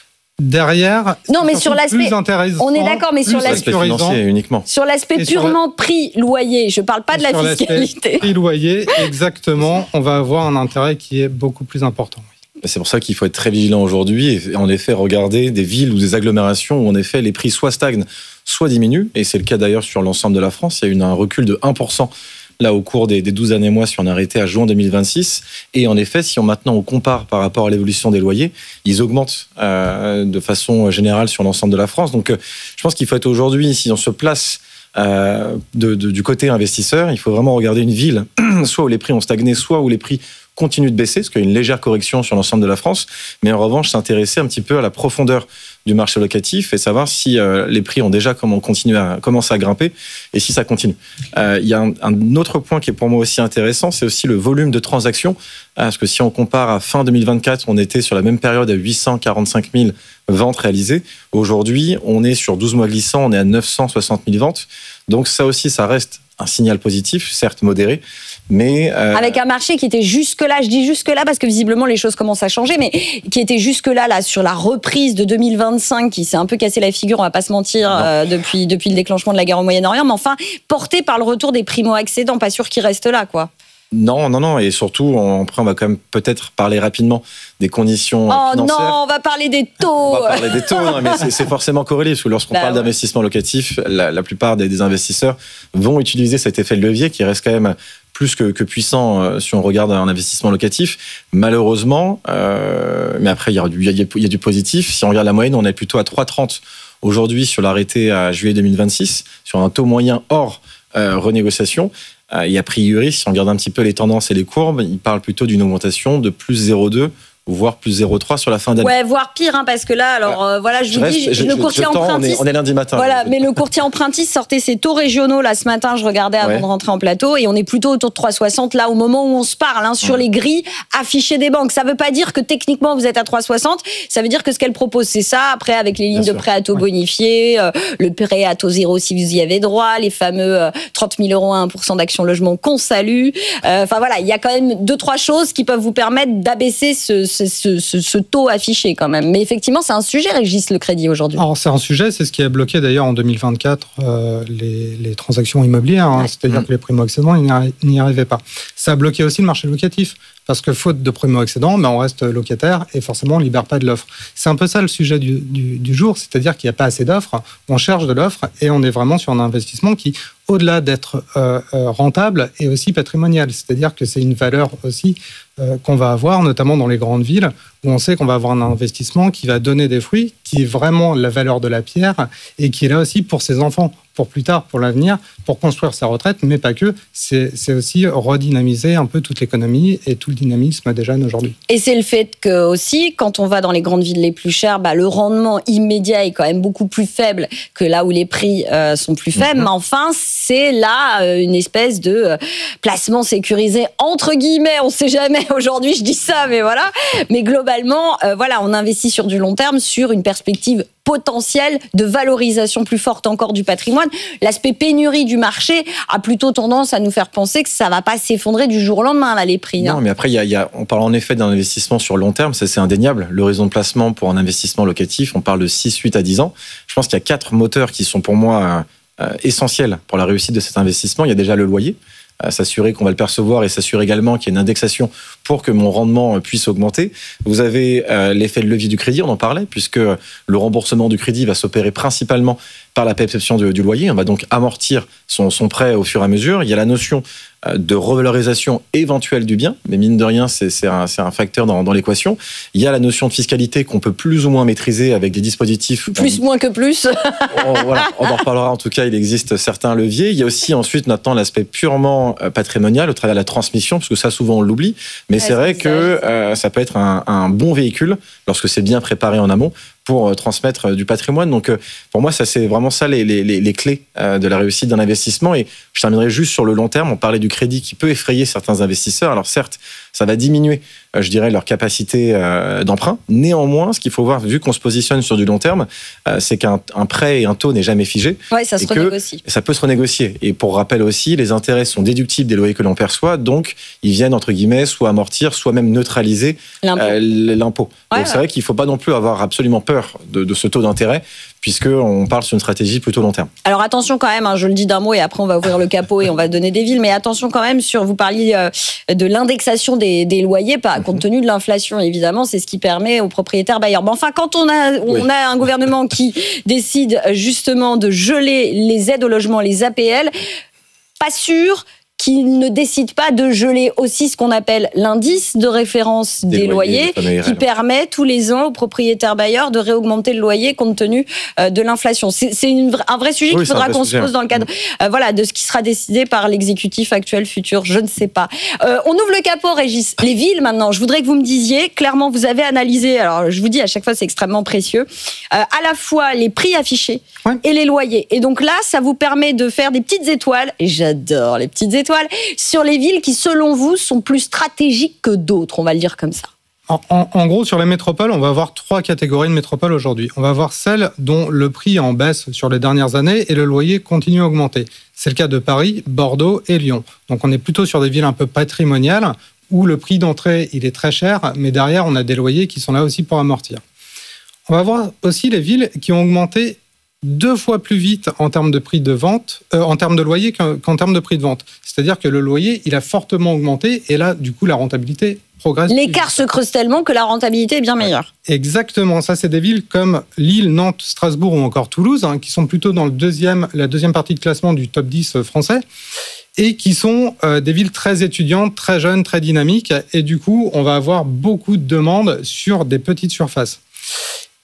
Derrière, non, mais sur l'aspect, on est d'accord, mais sur l'aspect financier uniquement. Sur l'aspect purement prix-loyer, je ne parle pas de la fiscalité. Prix-loyer, exactement, on va avoir un intérêt qui est beaucoup plus important. C'est pour ça qu'il faut être très vigilant aujourd'hui et en effet regarder des villes ou des agglomérations où en effet les prix soit stagnent, soit diminuent. Et c'est le cas d'ailleurs sur l'ensemble de la France. Il y a eu un recul de un pour cent là au cours des, des douze derniers mois si on a arrêté à juin deux mille vingt-six. Et en effet, si on maintenant on compare par rapport à l'évolution des loyers, ils augmentent euh, de façon générale sur l'ensemble de la France. Donc euh, je pense qu'il faut être aujourd'hui, si on se place euh, de, de, du côté investisseur, il faut vraiment regarder une ville, soit où les prix ont stagné, soit où les prix continue de baisser, parce qu'il y a une légère correction sur l'ensemble de la France, mais en revanche s'intéresser un petit peu à la profondeur du marché locatif et savoir si euh, les prix ont déjà comment continué à commencer à grimper et si ça continue. Euh, il y a un, un autre point qui est pour moi aussi intéressant, c'est aussi le volume de transactions, parce que si on compare à fin deux mille vingt-quatre, on était sur la même période à huit cent quarante-cinq mille ventes réalisées. Aujourd'hui, on est sur douze mois glissants, on est à neuf cent soixante mille ventes. Donc ça aussi, ça reste un signal positif, certes modéré, mais euh... avec un marché qui était jusque-là, je dis jusque-là parce que visiblement les choses commencent à changer, mais qui était jusque-là là sur la reprise de deux mille vingt-cinq, qui s'est un peu cassé la figure, on va pas se mentir, euh, depuis depuis le déclenchement de la guerre au Moyen-Orient, mais enfin porté par le retour des primo-accédants, pas sûr qu'ils restent là, quoi. Non, non, non, et surtout, après, on va quand même peut-être parler rapidement des conditions oh financières. Oh non, on va parler des taux. On va parler des taux, non, mais c'est, c'est forcément corrélé, parce que lorsqu'on bah, parle ouais. d'investissement locatif, la, la plupart des, des investisseurs vont utiliser cet effet de levier qui reste quand même plus que, que puissant euh, si on regarde un investissement locatif. Malheureusement, euh, mais après, il y, a du, il, y a, il y a du positif. Si on regarde la moyenne, on est plutôt à trois virgule trente aujourd'hui sur l'arrêté à juillet deux mille vingt-six, sur un taux moyen hors euh, renégociation. Et a priori, si on regarde un petit peu les tendances et les courbes, il parle plutôt d'une augmentation de plus zéro virgule deux voire plus zéro virgule trois sur la fin d'année. Ouais, voire pire, hein, parce que là, alors euh, voilà, je, je vous reste, dis, je, le je, courtier je tends, empruntiste. On est, on est lundi matin. Voilà, mais le courtier empruntiste sortait ses taux régionaux là ce matin, je regardais avant ouais. de rentrer en plateau, et on est plutôt autour de trois virgule soixante là au moment où on se parle, hein, sur ouais. les grilles affichées des banques. Ça veut pas dire que techniquement vous êtes à trois virgule soixante, ça veut dire que ce qu'elle propose c'est ça. Après, avec les lignes Bien de sûr. prêt à taux ouais. bonifiés, euh, le prêt à taux zéro si vous y avez droit, les fameux euh, trente mille euros à un pour cent d'action logement qu'on salue. Enfin euh, voilà, il y a quand même deux trois choses qui peuvent vous permettre d'abaisser ce, ce, ce, ce, ce taux affiché quand même. Mais effectivement, c'est un sujet, Régis, le crédit aujourd'hui. Alors c'est un sujet, c'est ce qui a bloqué d'ailleurs en deux mille vingt-quatre euh, les, les transactions immobilières, hein, ouais. c'est-à-dire mmh. que les primo-accédants n'y arrivaient pas. Ça a bloqué aussi le marché locatif. Parce que faute de primo-accédants, ben on reste locataire et forcément on ne libère pas de l'offre. C'est un peu ça le sujet du, du, du jour, c'est-à-dire qu'il n'y a pas assez d'offres, on cherche de l'offre et on est vraiment sur un investissement qui, au-delà d'être euh, rentable, est aussi patrimonial. C'est-à-dire que c'est une valeur aussi euh, qu'on va avoir, notamment dans les grandes villes, où on sait qu'on va avoir un investissement qui va donner des fruits, qui est vraiment la valeur de la pierre et qui est là aussi pour ses enfants, pour plus tard, pour l'avenir, pour construire sa retraite, mais pas que. C'est, c'est aussi redynamiser un peu toute l'économie et tout le dynamisme des jeunes aujourd'hui. Et c'est le fait que aussi, quand on va dans les grandes villes les plus chères, bah, le rendement immédiat est quand même beaucoup plus faible que là où les prix euh, sont plus faibles. Mm-hmm. Mais enfin, c'est là euh, une espèce de euh, placement sécurisé, entre guillemets, on ne sait jamais. Aujourd'hui, je dis ça, mais voilà. Mais globalement, euh, voilà, on investit sur du long terme, sur une perspective potentiel de valorisation plus forte encore du patrimoine. L'aspect pénurie du marché a plutôt tendance à nous faire penser que ça ne va pas s'effondrer du jour au lendemain, là, les prix. Non, hein. mais après, y a, y a, on parle en effet d'un investissement sur long terme, ça c'est indéniable. L'horizon de placement pour un investissement locatif, on parle de six, huit à dix ans. Je pense qu'il y a quatre moteurs qui sont pour moi euh, essentiels pour la réussite de cet investissement. Il y a déjà le loyer. S'assurer qu'on va le percevoir et s'assurer également qu'il y a une indexation pour que mon rendement puisse augmenter. Vous avez euh, l'effet de levier du crédit, on en parlait, puisque le remboursement du crédit va s'opérer principalement par la perception du, du loyer. On va donc amortir son, son prêt au fur et à mesure. Il y a la notion de revalorisation éventuelle du bien, mais mine de rien, c'est, c'est, un, c'est un facteur dans, dans l'équation. Il y a la notion de fiscalité qu'on peut plus ou moins maîtriser avec des dispositifs. Plus, on... moins que plus. on, voilà, on en reparlera. En tout cas, il existe certains leviers. Il y a aussi ensuite maintenant l'aspect purement patrimonial au travers de la transmission, parce que ça, souvent, on l'oublie. Mais ouais, c'est vrai c'est que euh, ça peut être un, un bon véhicule lorsque c'est bien préparé en amont pour transmettre du patrimoine. Donc, pour moi, ça, c'est vraiment ça les, les, les clés de la réussite d'un investissement. Et je terminerai juste sur le long terme. On parlait du crédit qui peut effrayer certains investisseurs. Alors, certes, ça va diminuer, je dirais, leur capacité d'emprunt. Néanmoins, ce qu'il faut voir, vu qu'on se positionne sur du long terme, c'est qu'un un prêt et un taux n'est jamais figé. Oui, ça se renégocie. Ça peut se renégocier. Et pour rappel aussi, les intérêts sont déductibles des loyers que l'on perçoit. Donc, ils viennent, entre guillemets, soit amortir, soit même neutraliser l'impôt. Euh, l'impôt. Ouais, donc, ouais. C'est vrai qu'il ne faut pas non plus avoir absolument peur De, de ce taux d'intérêt, puisqu'on parle sur une stratégie plutôt long terme. Alors attention quand même, hein, je le dis d'un mot et après on va ouvrir le capot et on va donner des villes, mais attention quand même sur, vous parliez euh, de l'indexation des, des loyers, pas, compte tenu de l'inflation évidemment, c'est ce qui permet aux propriétaires bailleurs. Mais enfin, quand on a, on oui. a un gouvernement qui décide justement de geler les aides au logement, les A P L, pas sûr qu'il ne décide pas de geler aussi ce qu'on appelle l'indice de référence des, des loyers, loyers qui permet tous les ans aux propriétaires bailleurs de réaugmenter le loyer compte tenu euh, de l'inflation. C'est, c'est une, un vrai sujet oui, qu'il faudra qu'on sujet. se pose dans le cadre euh, voilà, de ce qui sera décidé par l'exécutif actuel, futur, je ne sais pas. Euh, on ouvre le capot, Régis. Les villes maintenant, je voudrais que vous me disiez, clairement vous avez analysé, alors je vous dis à chaque fois c'est extrêmement précieux, euh, à la fois les prix affichés ouais. et les loyers. Et donc là, ça vous permet de faire des petites étoiles, et j'adore les petites étoiles, sur les villes qui, selon vous, sont plus stratégiques que d'autres, on va le dire comme ça. En, en, en gros, sur les métropoles, on va avoir trois catégories de métropoles aujourd'hui. On va avoir celles dont le prix est en baisse sur les dernières années et le loyer continue à augmenter. C'est le cas de Paris, Bordeaux et Lyon. Donc on est plutôt sur des villes un peu patrimoniales où le prix d'entrée il est très cher, mais derrière on a des loyers qui sont là aussi pour amortir. On va voir aussi les villes qui ont augmenté deux fois plus vite en termes de prix de vente, euh, en termes de loyer qu'en, qu'en termes de prix de vente. C'est-à-dire que le loyer, il a fortement augmenté et là, du coup, la rentabilité progresse. L'écart se creuse tellement que la rentabilité est bien meilleure. Exactement. Ça, c'est des villes comme Lille, Nantes, Strasbourg ou encore Toulouse, hein, qui sont plutôt dans le deuxième, la deuxième partie de classement du top dix français et qui sont euh, des villes très étudiantes, très jeunes, très dynamiques. Et du coup, on va avoir beaucoup de demandes sur des petites surfaces.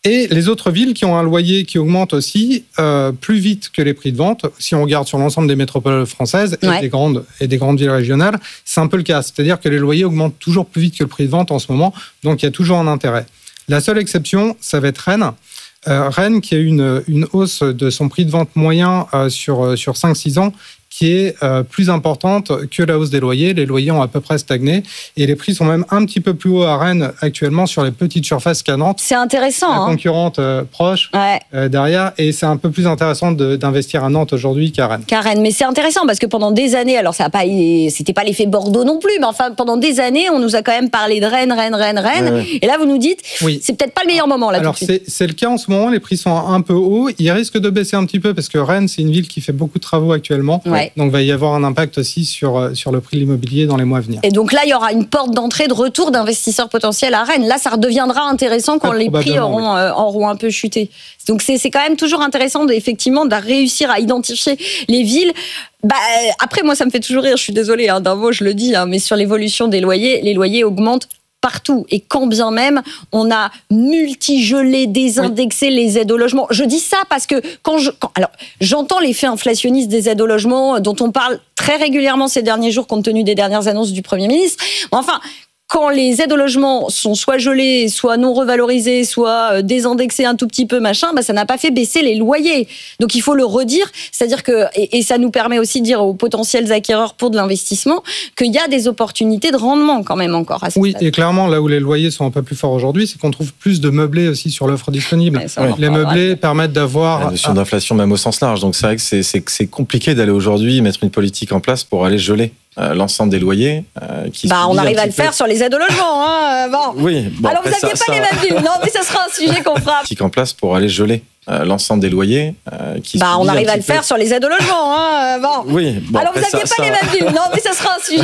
Et les autres villes qui ont un loyer qui augmente aussi euh, plus vite que les prix de vente, si on regarde sur l'ensemble des métropoles françaises et, Ouais. des grandes, et des grandes villes régionales, c'est un peu le cas. C'est-à-dire que les loyers augmentent toujours plus vite que le prix de vente en ce moment, donc il y a toujours un intérêt. La seule exception, ça va être Rennes. Euh, Rennes qui a eu une, une hausse de son prix de vente moyen euh, sur, sur cinq six ans, qui est euh, plus importante que la hausse des loyers. Les loyers ont à peu près stagné et les prix sont même un petit peu plus hauts à Rennes actuellement sur les petites surfaces qu'à Nantes. C'est intéressant. La hein. concurrente euh, proche Ouais. euh, derrière, et c'est un peu plus intéressant de- d'investir à Nantes aujourd'hui qu'à Rennes. Karen, mais c'est intéressant parce que pendant des années, alors ça a pas, c'était pas l'effet Bordeaux non plus, mais enfin pendant des années, on nous a quand même parlé de Rennes, Rennes, Rennes, Rennes, Ouais, ouais. et là vous nous dites, Oui. c'est peut-être pas le meilleur moment là Alors tout de suite. c'est c'est le cas en ce moment, les prix sont un peu hauts, ils risquent de baisser un petit peu parce que Rennes c'est une ville qui fait beaucoup de travaux actuellement, Ouais. donc il va y avoir un impact aussi sur, euh, sur le prix de l'immobilier dans les mois à venir. Et donc là, il y aura une porte d'entrée de retour d'investisseurs potentiels à Rennes. Là, ça redeviendra intéressant quand Ah, les prix probablement, auront, euh, auront un peu chuté. Donc c'est c'est quand même toujours intéressant de, effectivement de réussir à identifier les villes. Bah, euh, après, moi, ça me fait toujours rire. Je suis désolée hein, d'un mot, je le dis, hein, mais sur l'évolution des loyers, les loyers augmentent partout. Et quand bien même, on a multigelé, désindexé les aides au logement. Je dis ça parce que quand je... Quand, alors, j'entends l'effet inflationniste des aides au logement dont on parle très régulièrement ces derniers jours compte tenu des dernières annonces du Premier ministre. Mais enfin... Quand les aides au logement sont soit gelées, soit non revalorisées, soit euh, désindexées un tout petit peu, machin, bah, ça n'a pas fait baisser les loyers. Donc il faut le redire, c'est-à-dire que, et, et ça nous permet aussi de dire aux potentiels acquéreurs pour de l'investissement qu'il y a des opportunités de rendement quand même encore à ce Oui, stade. et clairement, là où les loyers sont un peu plus forts aujourd'hui, c'est qu'on trouve plus de meublés aussi sur l'offre disponible. Ouais, ça, on en Les reparlera. meublés permettent d'avoir... La notion d'inflation même au sens large. Donc c'est vrai que c'est- c'est c'est compliqué d'aller aujourd'hui mettre une politique en place pour aller geler euh, l'ensemble des loyers. euh, qui Bah, on subit un arrive à petit le peu- faire sur les aides au logement. Hein, bon. Oui, bon, Alors vous après, n'aviez ça- pas ça- les mêmes villes. Non, mais ça sera un sujet qu'on fera. politique en place pour aller geler euh, l'ensemble des loyers. euh, qui Bah, on subit un arrive à petit le peu- faire sur les aides au logement. Hein, bon. Oui, bon, Alors vous après, n'aviez ça- pas ça- les mêmes villes. Non, mais ça sera un sujet